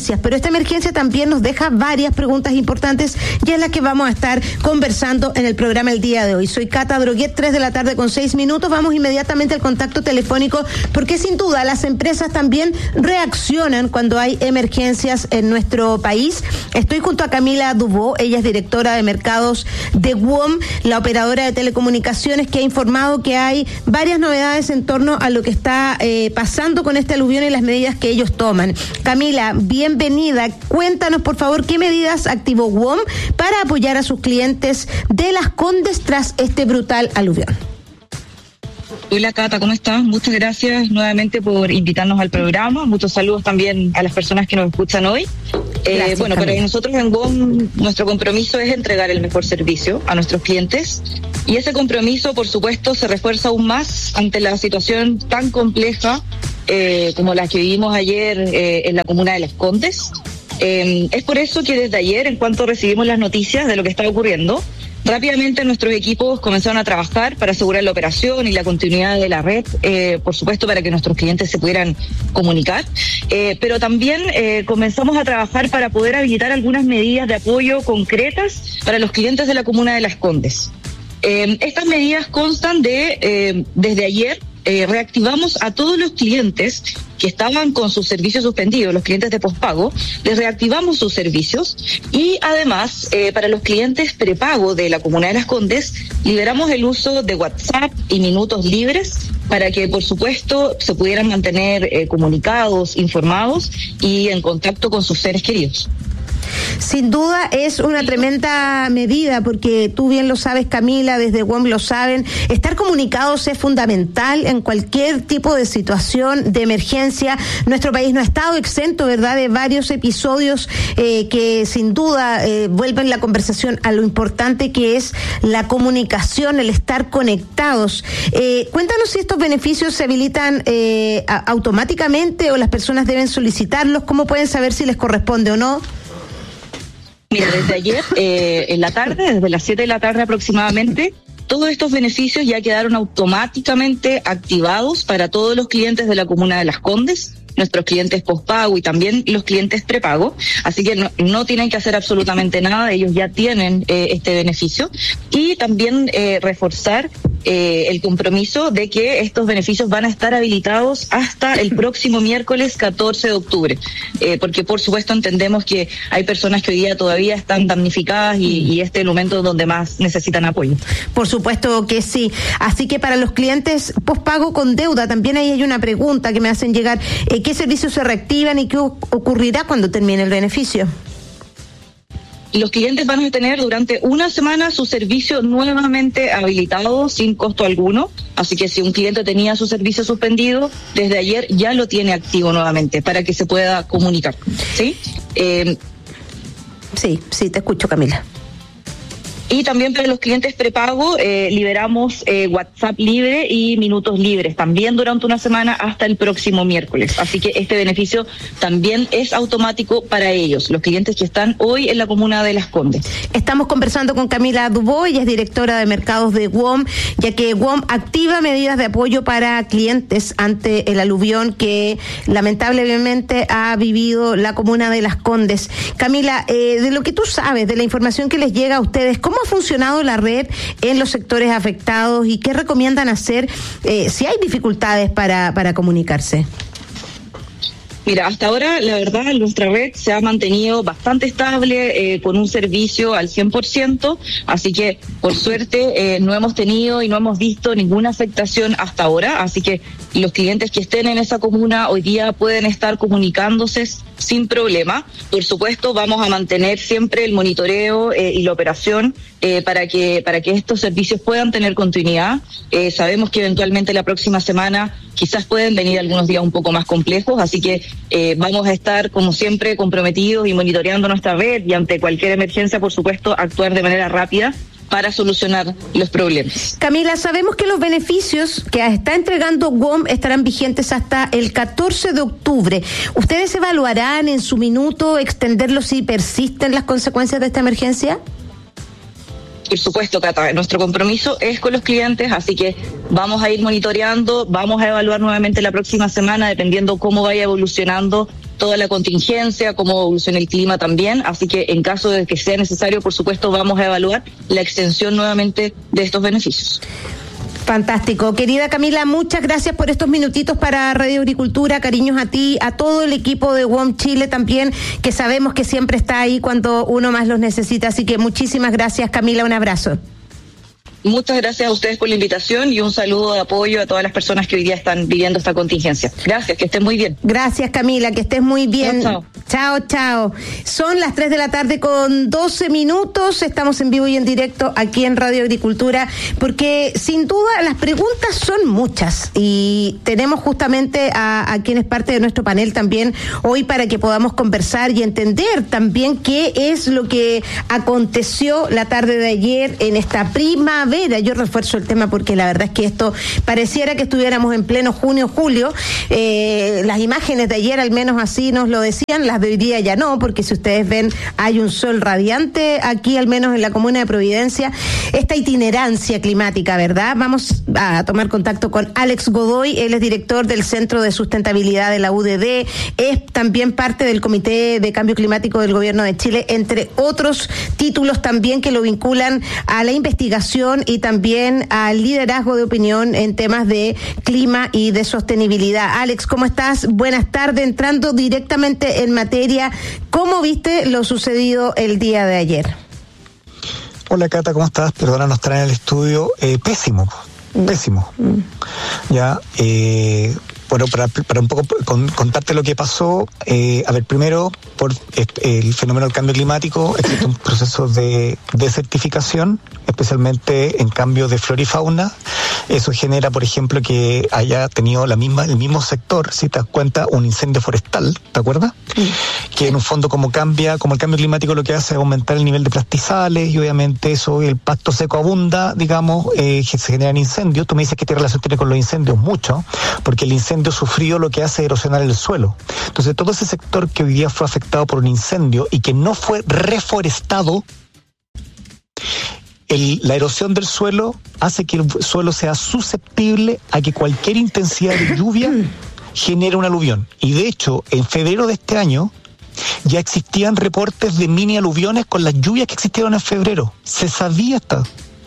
emergencias, pero esta emergencia también nos deja varias preguntas importantes y es la que vamos a estar conversando en el programa el día de hoy. Soy Cata Droguet, tres de la tarde con seis minutos. Vamos inmediatamente al contacto telefónico porque sin duda las empresas también reaccionan cuando hay emergencias en nuestro país. Estoy junto a Camila Dubó, ella es directora de mercados de W O M, la operadora de telecomunicaciones, que ha informado que hay varias novedades en torno a lo que está eh, pasando con este aluvión y las medidas que ellos toman. Camila, bienvenida. Cuéntanos, por favor, qué medidas activó W O M para apoyar a sus clientes de Las Condes tras este brutal aluvión. Hola Cata, ¿cómo estás? Muchas gracias nuevamente por invitarnos al programa. Muchos saludos también a las personas que nos escuchan hoy. Gracias, eh, bueno, Camila. Para nosotros en W O M nuestro compromiso es entregar el mejor servicio a nuestros clientes y ese compromiso, por supuesto, se refuerza aún más ante la situación tan compleja eh, como la que vivimos ayer eh, en la comuna de Las Condes. Eh, es por eso que desde ayer, en cuanto recibimos las noticias de lo que está ocurriendo, rápidamente nuestros equipos comenzaron a trabajar para asegurar la operación y la continuidad de la red, eh, por supuesto para que nuestros clientes se pudieran comunicar, eh, pero también eh, comenzamos a trabajar para poder habilitar algunas medidas de apoyo concretas para los clientes de la comuna de Las Condes. Eh, estas medidas constan de, eh, desde ayer, Eh, reactivamos a todos los clientes que estaban con sus servicios suspendidos, los clientes de pospago, les reactivamos sus servicios y además eh, para los clientes prepago de la comuna de Las Condes liberamos el uso de WhatsApp y minutos libres para que por supuesto se pudieran mantener eh, comunicados, informados y en contacto con sus seres queridos. Sin duda es una tremenda medida porque tú bien lo sabes, Camila, desde W O M lo saben, estar comunicados es fundamental en cualquier tipo de situación de emergencia. Nuestro país no ha estado exento, ¿verdad?, de varios episodios eh, que sin duda eh, vuelven la conversación a lo importante que es la comunicación, el estar conectados. Eh, cuéntanos si estos beneficios se habilitan eh, a, automáticamente o las personas deben solicitarlos, ¿cómo pueden saber si les corresponde o no? Mira, desde ayer, eh, en la tarde, desde las siete de la tarde aproximadamente, todos estos beneficios ya quedaron automáticamente activados para todos los clientes de la comuna de Las Condes, nuestros clientes postpago y también los clientes prepago, así que no, no tienen que hacer absolutamente nada, ellos ya tienen eh, este beneficio y también eh, reforzar eh, el compromiso de que estos beneficios van a estar habilitados hasta el próximo miércoles catorce de octubre, eh, porque por supuesto entendemos que hay personas que hoy día todavía están damnificadas y, y este es el momento donde más necesitan apoyo. Por supuesto que sí, así que para los clientes postpago con deuda también ahí hay una pregunta que me hacen llegar, eh, ¿qué servicios se reactivan y qué ocurrirá cuando termine el beneficio? Los clientes van a tener durante una semana su servicio nuevamente habilitado sin costo alguno, así que si un cliente tenía su servicio suspendido, desde ayer ya lo tiene activo nuevamente para que se pueda comunicar, ¿sí? Eh, sí, sí, te escucho, Camila. Y también para los clientes prepago eh, liberamos eh, WhatsApp libre y minutos libres, también durante una semana hasta el próximo miércoles. Así que este beneficio también es automático para ellos, los clientes que están hoy en la comuna de Las Condes. Estamos conversando con Camila Dubó, ella es directora de mercados de W O M, ya que W O M activa medidas de apoyo para clientes ante el aluvión que lamentablemente ha vivido la comuna de Las Condes. Camila, eh, de lo que tú sabes, de la información que les llega a ustedes, ¿cómo ha funcionado la red en los sectores afectados y qué recomiendan hacer eh, si hay dificultades para, para comunicarse? Mira, hasta ahora la verdad nuestra red se ha mantenido bastante estable, eh, con un servicio al cien por ciento, así que por suerte eh, no hemos tenido y no hemos visto ninguna afectación hasta ahora, así que los clientes que estén en esa comuna hoy día pueden estar comunicándose sin problema. Por supuesto vamos a mantener siempre el monitoreo eh, y la operación eh, para que para que estos servicios puedan tener continuidad. Eh, sabemos que eventualmente la próxima semana quizás pueden venir algunos días un poco más complejos, así que eh, vamos a estar como siempre comprometidos y monitoreando nuestra red y ante cualquier emergencia, por supuesto, actuar de manera rápida para solucionar los problemas. Camila, sabemos que los beneficios que está entregando W O M estarán vigentes hasta el catorce de octubre. ¿Ustedes evaluarán en su minuto extenderlos si persisten las consecuencias de esta emergencia? Por supuesto, Cata, nuestro compromiso es con los clientes, así que vamos a ir monitoreando, vamos a evaluar nuevamente la próxima semana, dependiendo cómo vaya evolucionando toda la contingencia, cómo evoluciona el clima también, así que en caso de que sea necesario, por supuesto, vamos a evaluar la extensión nuevamente de estos beneficios. Fantástico. Querida Camila, muchas gracias por estos minutitos para Radio Agricultura. Cariños a ti, a todo el equipo de W O M Chile también, que sabemos que siempre está ahí cuando uno más los necesita. Así que muchísimas gracias, Camila. Un abrazo. Muchas gracias a ustedes por la invitación y un saludo de apoyo a todas las personas que hoy día están viviendo esta contingencia. Gracias, que estén muy bien. Gracias, Camila, que estés muy bien. Chao, chao. Chao, chao. Son las tres de la tarde con doce minutos. Estamos en vivo y en directo aquí en Radio Agricultura, porque sin duda las preguntas son muchas y tenemos justamente a, a quien es parte de nuestro panel también hoy para que podamos conversar y entender también qué es lo que aconteció la tarde de ayer en esta primavera. Yo refuerzo el tema porque la verdad es que esto pareciera que estuviéramos en pleno junio, julio. Eh, las imágenes de ayer al menos así nos lo decían, las de hoy día ya no, porque si ustedes ven hay un sol radiante aquí al menos en la comuna de Providencia. Esta itinerancia climática, ¿verdad? Vamos a tomar contacto con Alex Godoy, él es director del Centro de Sustentabilidad de la U D D, es también parte del Comité de Cambio Climático del Gobierno de Chile, entre otros títulos también que lo vinculan a la investigación y también al liderazgo de opinión en temas de clima y de sostenibilidad. Alex, ¿cómo estás? Buenas tardes, entrando directamente en materia, ¿cómo viste lo sucedido el día de ayer? Hola Cata, ¿cómo estás? Perdona no estar en el estudio. Eh, pésimo, pésimo. Mm. Ya, eh... Bueno, para, para un poco con, contarte lo que pasó, eh, a ver, primero, por el fenómeno del cambio climático, existe un proceso de desertificación, especialmente en cambio de flora y fauna. Eso genera, por ejemplo, que haya tenido la misma, el mismo sector, si te das cuenta, un incendio forestal, ¿te acuerdas? Sí. Que en un fondo como cambia, como el cambio climático lo que hace es aumentar el nivel de plastizales y obviamente eso, el pasto seco abunda, digamos, eh, se generan incendios. Tú me dices que qué relación tiene con los incendios, mucho, porque el incendio sufrido lo que hace es erosionar el suelo. Entonces todo ese sector que hoy día fue afectado por un incendio y que no fue reforestado, El, la erosión del suelo hace que el suelo sea susceptible a que cualquier intensidad de lluvia genere un aluvión. Y de hecho, en febrero de este año ya existían reportes de mini aluviones con las lluvias que existieron en febrero. Se sabía hasta.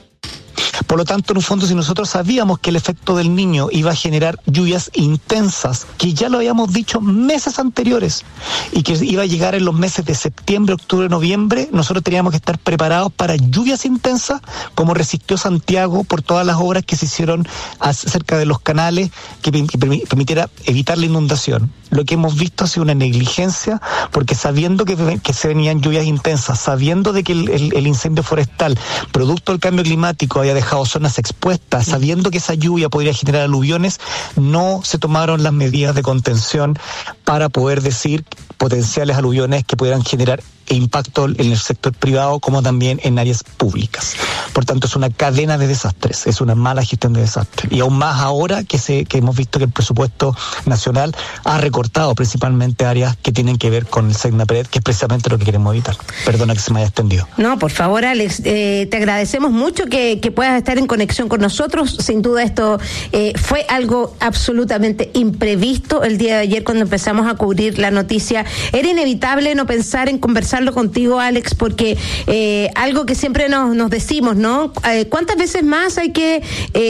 Por lo tanto, en un fondo, si nosotros sabíamos que el efecto del Niño iba a generar lluvias intensas, que ya lo habíamos dicho meses anteriores, y que iba a llegar en los meses de septiembre, octubre, noviembre, nosotros teníamos que estar preparados para lluvias intensas, como resistió Santiago por todas las obras que se hicieron cerca de los canales, que, que permitiera evitar la inundación. Lo que hemos visto ha sido una negligencia, porque sabiendo que, que se venían lluvias intensas, sabiendo de que el, el, el incendio forestal, producto del cambio climático, había dejado zonas expuestas, sabiendo que esa lluvia podría generar aluviones, no se tomaron las medidas de contención para poder decir potenciales aluviones que pudieran generar impacto en el sector privado como también en áreas públicas. Por tanto, es una cadena de desastres, es una mala gestión de desastres. Y aún más ahora que se que hemos visto que el presupuesto nacional ha recortado principalmente áreas que tienen que ver con el SEGNAPRED, que es precisamente lo que queremos evitar. Perdona que se me haya extendido. No, por favor, Alex, eh, te agradecemos mucho que, que puedas estar en conexión con nosotros. Sin duda esto eh, fue algo absolutamente imprevisto el día de ayer cuando empezamos a cubrir la noticia. Era inevitable no pensar en conversar contigo, Alex, porque eh, algo que siempre nos, nos decimos, ¿no? Eh, ¿Cuántas veces más hay que eh,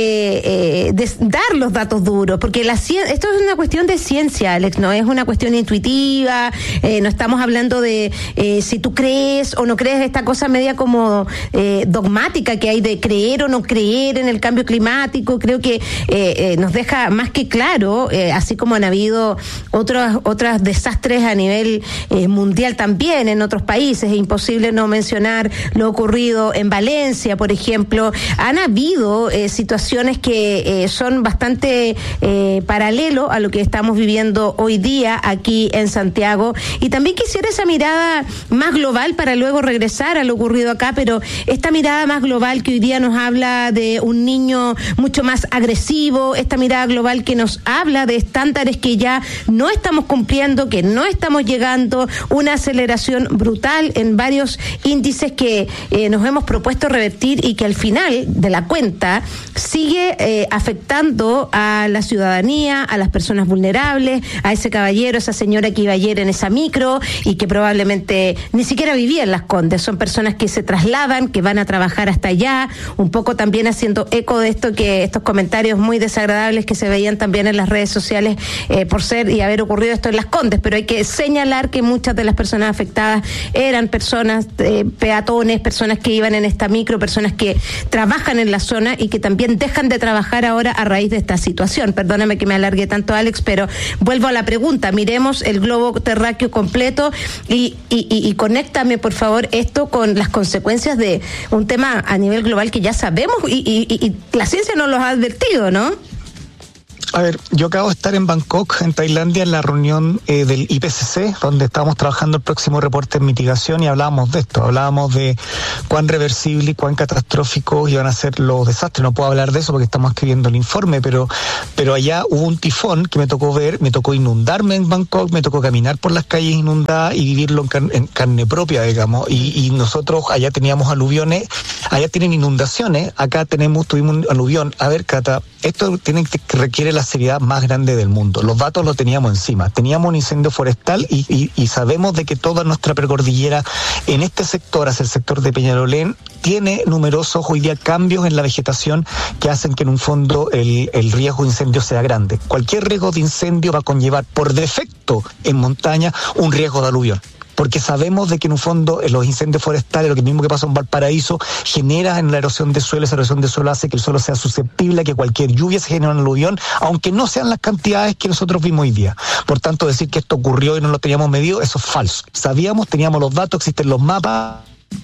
eh, des, dar los datos duros? Porque la ciencia, esto es una cuestión de ciencia, Alex, no es una cuestión intuitiva, eh, no estamos hablando de eh, si tú crees o no crees, esta cosa media como eh, dogmática que hay de creer o no creer en el cambio climático. Creo que eh, eh, nos deja más que claro, eh, así como han habido otros, otros desastres a nivel eh, mundial también en otros países, es imposible no mencionar lo ocurrido en Valencia, por ejemplo. Han habido eh, situaciones que eh, son bastante eh, paralelo a lo que estamos viviendo hoy día aquí en Santiago, y también quisiera esa mirada más global para luego regresar a lo ocurrido acá, pero esta mirada más global que hoy día nos habla de un niño mucho más agresivo, esta mirada global que nos habla de estándares que ya no estamos cumpliendo, que no estamos llegando, una aceleración brutal en varios índices que eh, nos hemos propuesto revertir persistir y que al final de la cuenta sigue eh, afectando a la ciudadanía, a las personas vulnerables, a ese caballero, esa señora que iba ayer en esa micro y que probablemente ni siquiera vivía en Las Condes. Son personas que se trasladan, que van a trabajar hasta allá, un poco también haciendo eco de esto, que estos comentarios muy desagradables que se veían también en las redes sociales eh, por ser y haber ocurrido esto en Las Condes. Pero hay que señalar que muchas de las personas afectadas eran personas, eh, peatones, personas que iban en esta micro, personas que trabajan en la zona y que también dejan de trabajar ahora a raíz de esta situación. Perdóname que me alargue tanto, Alex, pero vuelvo a la pregunta. Miremos el globo terráqueo completo y, y, y, y conéctame, por favor, esto con las consecuencias de un tema a nivel global que ya sabemos y, y, y, y la ciencia nos lo ha advertido, ¿no? A ver, yo acabo de estar en Bangkok, en Tailandia, en la reunión eh, del I P C C, donde estábamos trabajando el próximo reporte de mitigación y hablábamos de esto, hablábamos de cuán reversible y cuán catastróficos iban a ser los desastres. No puedo hablar de eso porque estamos escribiendo el informe, pero, pero allá hubo un tifón que me tocó ver, me tocó inundarme en Bangkok, me tocó caminar por las calles inundadas y vivirlo en, car- en carne propia, digamos, y, y nosotros allá teníamos aluviones, allá tienen inundaciones, acá tenemos, tuvimos un aluvión. A ver, Cata, esto tiene que requiere la seriedad más grande del mundo. Los datos los teníamos encima. Teníamos un incendio forestal y, y, y sabemos de que toda nuestra precordillera en este sector, hacia el sector de Peñalolén, tiene numerosos hoy día cambios en la vegetación que hacen que en un fondo el, el riesgo de incendio sea grande. Cualquier riesgo de incendio va a conllevar por defecto en montaña un riesgo de aluvión. Porque sabemos de que en un fondo en los incendios forestales, lo que mismo que pasa en Valparaíso, genera en la erosión de suelo, esa erosión de suelo hace que el suelo sea susceptible a que cualquier lluvia se genere un aluvión, aunque no sean las cantidades que nosotros vimos hoy día. Por tanto, decir que esto ocurrió y no lo teníamos medido, eso es falso. Sabíamos, teníamos los datos, existen los mapas,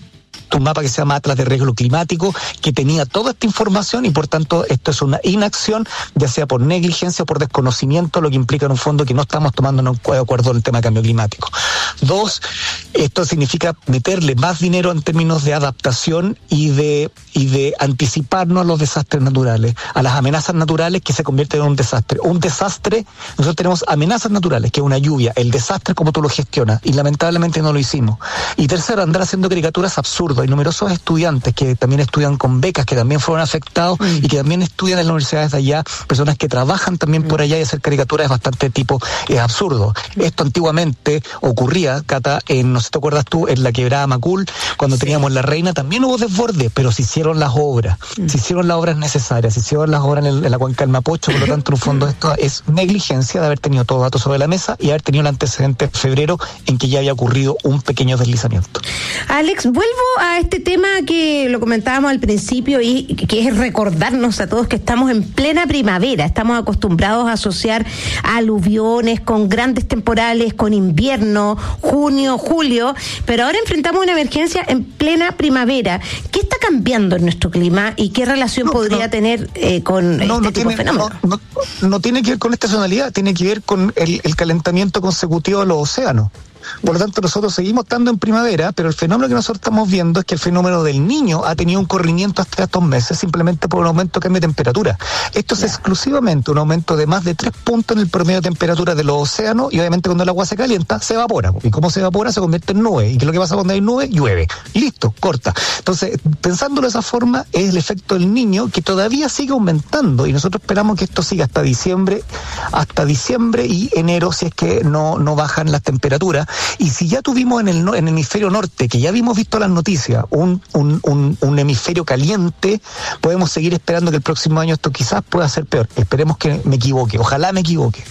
un mapa que se llama Atlas de Riesgo Climático, que tenía toda esta información y por tanto esto es una inacción, ya sea por negligencia o por desconocimiento, lo que implica en un fondo que no estamos tomando de acuerdo en el tema de cambio climático. Dos, esto significa meterle más dinero en términos de adaptación y de, y de anticiparnos a los desastres naturales, a las amenazas naturales que se convierten en un desastre. Un desastre, nosotros tenemos amenazas naturales, que es una lluvia, el desastre como tú lo gestionas, y lamentablemente no lo hicimos. Y tercero, andar haciendo caricaturas absurdas. Hay numerosos estudiantes que también estudian con becas, que también fueron afectados mm. y que también estudian en las universidades de allá, personas que trabajan también mm. por allá, y hacer caricaturas es bastante tipo eh, absurdo. Mm. Esto antiguamente ocurría, Cata, en, no sé si te acuerdas tú, en la quebrada Macul, cuando sí. teníamos La Reina, también hubo desborde, pero se hicieron las obras, mm. se hicieron las obras necesarias, se hicieron las obras en, el, en la cuenca del Mapocho, por lo tanto, en un fondo esto es negligencia de haber tenido todos los datos sobre la mesa y haber tenido el antecedente en febrero en que ya había ocurrido un pequeño deslizamiento. Alex, vuelvo a este tema que lo comentábamos al principio y que es recordarnos a todos que estamos en plena primavera, estamos acostumbrados a asociar aluviones con grandes temporales, con invierno, junio, julio, pero ahora enfrentamos una emergencia en plena primavera. ¿Qué está cambiando en nuestro clima y qué relación no, podría no, tener eh, con no, este no tipo tiene, de fenómenos? No, no, no tiene que ver con estacionalidad, tiene que ver con el, el calentamiento consecutivo de los océanos. Por lo tanto, nosotros seguimos estando en primavera, pero el fenómeno que nosotros estamos viendo es que el fenómeno del Niño ha tenido un corrimiento hasta estos meses simplemente por un aumento de cambio de temperatura. Esto es yeah. exclusivamente un aumento de más de tres puntos en el promedio de temperatura de los océanos, y obviamente cuando el agua se calienta, se evapora. Y como se evapora, se convierte en nube. ¿Y qué es lo que pasa cuando hay nube? Llueve. Listo, corta. Entonces, pensándolo de esa forma, es el efecto del Niño que todavía sigue aumentando, y nosotros esperamos que esto siga hasta diciembre, hasta diciembre y enero, si es que no, no bajan las temperaturas. Y si ya tuvimos en el, en el hemisferio norte, que ya habíamos visto las noticias, un, un, un, un hemisferio caliente, podemos seguir esperando que el próximo año esto quizás pueda ser peor. Esperemos que me equivoque, ojalá me equivoque.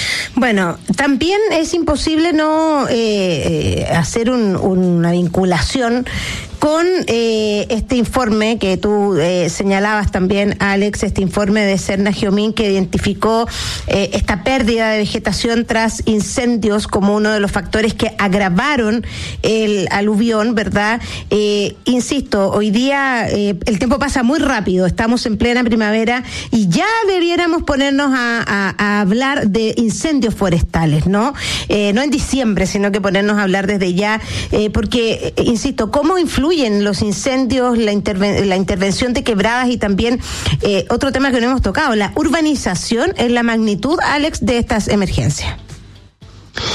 Bueno, también es imposible no eh, eh, hacer un, una vinculación con eh, este informe que tú eh, señalabas también, Alex, este informe de Serna Geomín que identificó eh, esta pérdida de vegetación tras incendios como uno de los factores que agravaron el aluvión, ¿verdad? Eh, insisto, hoy día eh, el tiempo pasa muy rápido, estamos en plena primavera y ya debiéramos ponernos a, a, a hablar de incendios forestales, ¿no? Eh, no en diciembre, sino que ponernos a hablar desde ya, eh, porque, eh, insisto, ¿cómo influye los incendios, la, interven- la intervención de quebradas y también eh, otro tema que no hemos tocado, la urbanización en la magnitud, Alex, de estas emergencias?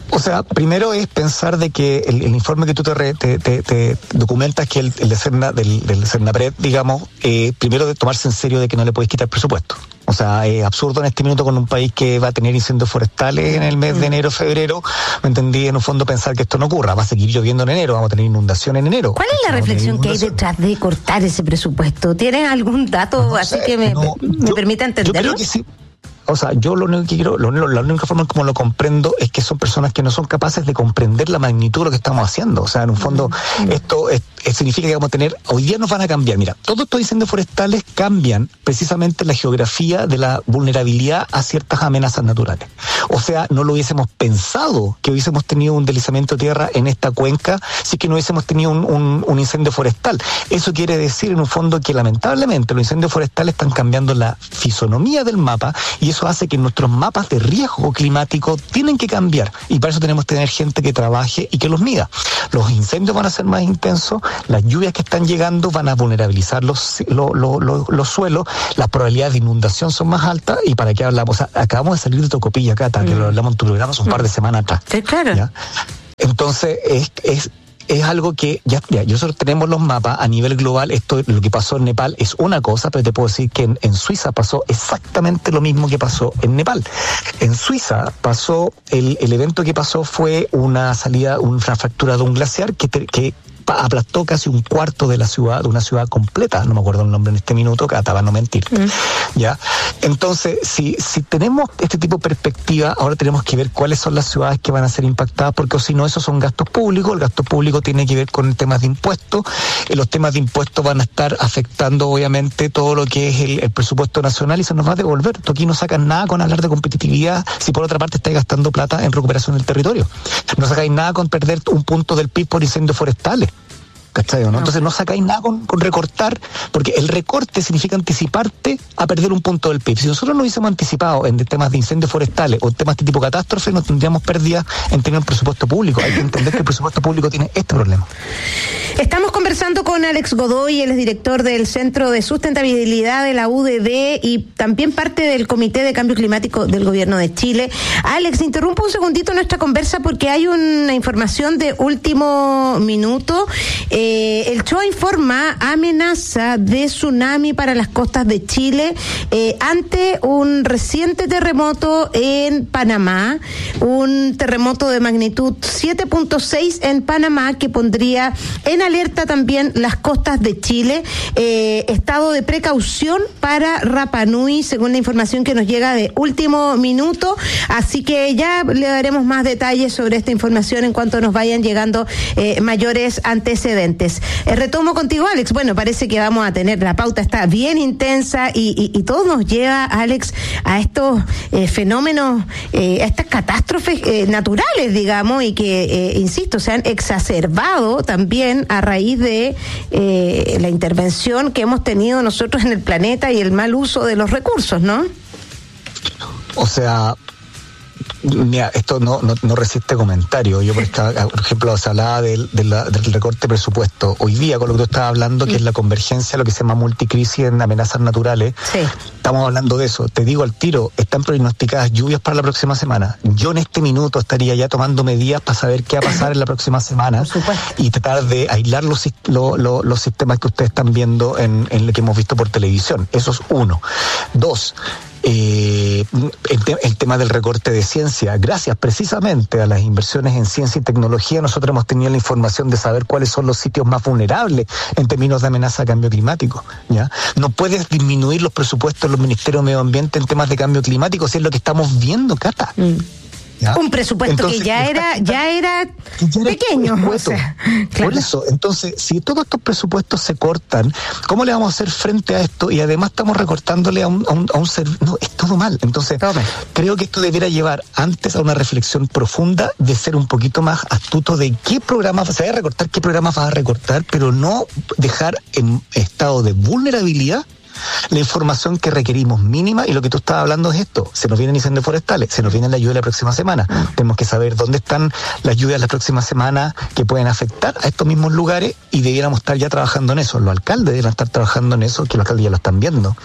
O sea, primero es pensar de que el, el informe que tú te, re, te, te, te documentas, que el, el de Cerna, del, del Cernapred, digamos, eh, primero de tomarse en serio de que no le puedes quitar presupuesto. O sea, es absurdo en este minuto con un país que va a tener incendios forestales en el mes de enero, febrero, me entendí, en un fondo pensar que esto no ocurra. Va a seguir lloviendo en enero, vamos a tener inundación en enero. ¿Cuál es la reflexión que hay detrás de cortar ese presupuesto? ¿Tienes algún dato no así sé, que me, no, me yo, permita entenderlo? Yo creo que sí. O sea, yo lo único que quiero, lo, la única forma como lo comprendo es que son personas que no son capaces de comprender la magnitud de lo que estamos haciendo. O sea, en un fondo, mm. esto es, es, significa que vamos a tener, hoy día nos van a cambiar. Mira, todos estos incendios forestales cambian precisamente la geografía de la vulnerabilidad a ciertas amenazas naturales. O sea, no lo hubiésemos pensado que hubiésemos tenido un deslizamiento de tierra en esta cuenca si que no hubiésemos tenido un, un, un incendio forestal. Eso quiere decir, en un fondo, que lamentablemente los incendios forestales están cambiando la fisonomía del mapa y eso hace que nuestros mapas de riesgo climático tienen que cambiar y para eso tenemos que tener gente que trabaje y que los mida. Los incendios van a ser más intensos, las lluvias que están llegando van a vulnerabilizar los, los, los, los, los suelos, las probabilidades de inundación son más altas y para qué hablamos. O sea, acabamos de salir de Tocopilla, Cata, mm. que lo hablamos en tu programa hace un mm. par de semanas atrás. Sí, claro. ¿Ya? Entonces, es... es es algo que ya, ya nosotros tenemos los mapas a nivel global. Esto, lo que pasó en Nepal es una cosa, pero te puedo decir que en, en Suiza pasó exactamente lo mismo que pasó en Nepal. En Suiza pasó, el, el evento que pasó fue una salida, una fractura de un glaciar que, te, que aplastó casi un cuarto de la ciudad, de una ciudad completa, no me acuerdo el nombre en este minuto, que acaba de no mentir. Mm. ¿Ya? Entonces, si, si tenemos este tipo de perspectiva, ahora tenemos que ver cuáles son las ciudades que van a ser impactadas, porque si no, esos son gastos públicos. El gasto público tiene que ver con temas de impuestos, y los temas de impuestos van a estar afectando, obviamente, todo lo que es el, el presupuesto nacional y se nos va a devolver. Tú aquí no sacas nada con hablar de competitividad si por otra parte estáis gastando plata en recuperación del territorio. No sacáis nada con perder un punto del P I B por incendios forestales. ¿Cachai? ¿No? Entonces no sacáis nada con, con recortar, porque el recorte significa anticiparte a perder un punto del P I B. Si nosotros no hubiésemos anticipado en temas de incendios forestales o temas de tipo catástrofe, no tendríamos pérdidas en tener un presupuesto público. Hay que entender que el presupuesto público tiene este problema. Estamos conversando con Alex Godoy, él es director del Centro de Sustentabilidad de la U D D y también parte del Comité de Cambio Climático del Gobierno de Chile. Alex, interrumpo un segundito nuestra conversa porque hay una información de último minuto. Eh, Eh, el C H O A informa amenaza de tsunami para las costas de Chile eh, ante un reciente terremoto en Panamá, un terremoto de magnitud siete punto seis en Panamá que pondría en alerta también las costas de Chile. Eh, estado de precaución para Rapa Nui, según la información que nos llega de último minuto. Así que ya le daremos más detalles sobre esta información en cuanto nos vayan llegando eh, mayores antecedentes. Eh, retomo contigo, Alex. Bueno, parece que vamos a tener, la pauta está bien intensa y, y, y todo nos lleva, Alex, a estos eh, fenómenos, eh, a estas catástrofes eh, naturales, digamos, y que, eh, insisto, se han exacerbado también a raíz de eh, la intervención que hemos tenido nosotros en el planeta y el mal uso de los recursos, ¿no? O sea... Mira, esto no, no, no resiste comentario. Yo, por ejemplo, se hablaba del, del, del recorte de presupuesto. Hoy día, con lo que tú estabas hablando, que es la convergencia, lo que se llama multicrisis en amenazas naturales, sí. Estamos hablando de eso. Te digo al tiro, están pronosticadas lluvias para la próxima semana. Yo en este minuto estaría ya tomando medidas para saber qué va a pasar en la próxima semana y tratar de aislar los, lo, lo, los sistemas que ustedes están viendo en, en lo que hemos visto por televisión. Eso es uno. Dos, Eh, el, te- el tema del recorte de ciencia, gracias precisamente a las inversiones en ciencia y tecnología, nosotros hemos tenido la información de saber cuáles son los sitios más vulnerables en términos de amenaza a cambio climático, ¿ya? No puedes disminuir los presupuestos de los ministerios de medio ambiente en temas de cambio climático, si es lo que estamos viendo, Cata. Mm. ¿Ya? Un presupuesto entonces, que ya era ya era ya pequeño, o sea, claro. Por eso, entonces, si todos estos presupuestos se cortan, ¿cómo le vamos a hacer frente a esto? Y además estamos recortándole a un, a un, a un ser... No, es todo mal. Entonces, Tome. creo que esto debería llevar antes a una reflexión profunda de ser un poquito más astuto de qué programas, se va a recortar, qué programas vas a recortar, pero no dejar en estado de vulnerabilidad la información que requerimos mínima. Y lo que tú estabas hablando es esto: se nos vienen incendios forestales, se nos viene la lluvia la próxima semana, mm. tenemos que saber dónde están las lluvias la próxima semana que pueden afectar a estos mismos lugares y debiéramos estar ya trabajando en eso. Los alcaldes deben estar trabajando en eso, que los alcaldes ya lo están viendo.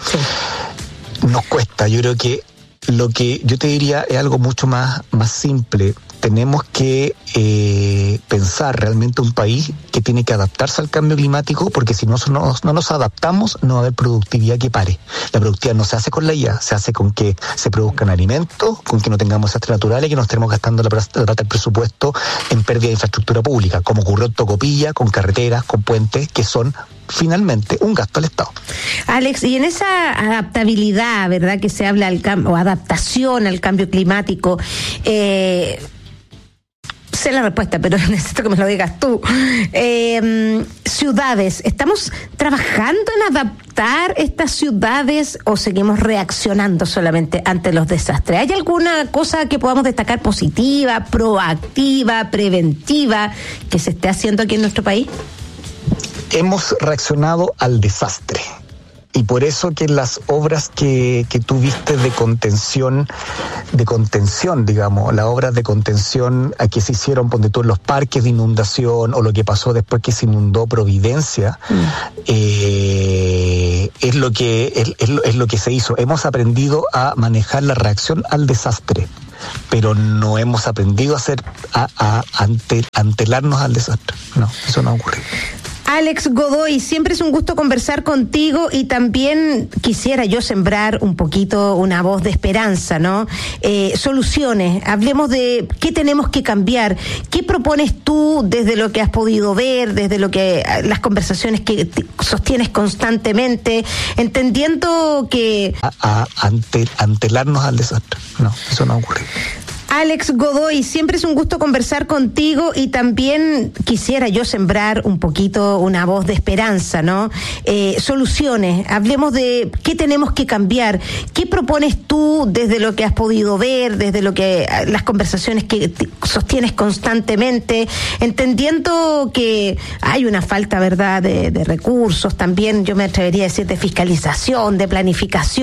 Sí. Nos cuesta. Yo creo que lo que yo te diría es algo mucho más, más simple. tenemos que eh, pensar realmente un país que tiene que adaptarse al cambio climático, porque si no, no, no nos adaptamos, no va a haber productividad que pare. La productividad no se hace con la I A, se hace con que se produzcan alimentos, con que no tengamos desastres naturales y que no estemos gastando la plata del presupuesto en pérdida de infraestructura pública, como ocurrió en Tocopilla, con carreteras, con puentes, que son finalmente un gasto al Estado. Alex, y en esa adaptabilidad, ¿verdad?, que se habla al cambio, o adaptación al cambio climático, eh, sé la respuesta, pero necesito que me lo digas tú. Eh, ciudades, ¿estamos trabajando en adaptar estas ciudades o seguimos reaccionando solamente ante los desastres? ¿Hay alguna cosa que podamos destacar positiva, proactiva, preventiva que se esté haciendo aquí en nuestro país? Hemos reaccionado al desastre. Y por eso que las obras que, que tú viste de contención, de contención, digamos, las obras de contención que se hicieron, ponte tú, en los parques de inundación, o lo que pasó después que se inundó Providencia, mm. eh, es lo que es, es, lo, es lo que se hizo. Hemos aprendido a manejar la reacción al desastre, pero no hemos aprendido a hacer a, a ante, antelarnos al desastre. No, eso no ha ocurrido. Alex Godoy, siempre es un gusto conversar contigo y también quisiera yo sembrar un poquito una voz de esperanza, ¿no? Eh, soluciones, hablemos de qué tenemos que cambiar, qué propones tú desde lo que has podido ver, desde lo que las conversaciones que sostienes constantemente, entendiendo que... A, a ante, antelarnos al desastre, no, eso no ha ocurrido. Alex Godoy, siempre es un gusto conversar contigo y también quisiera yo sembrar un poquito una voz de esperanza, ¿no? Eh, soluciones, hablemos de qué tenemos que cambiar, qué propones tú desde lo que has podido ver, desde lo que las conversaciones que sostienes constantemente, entendiendo que hay una falta, ¿verdad?, de, de recursos, también yo me atrevería a decir de fiscalización, de planificación.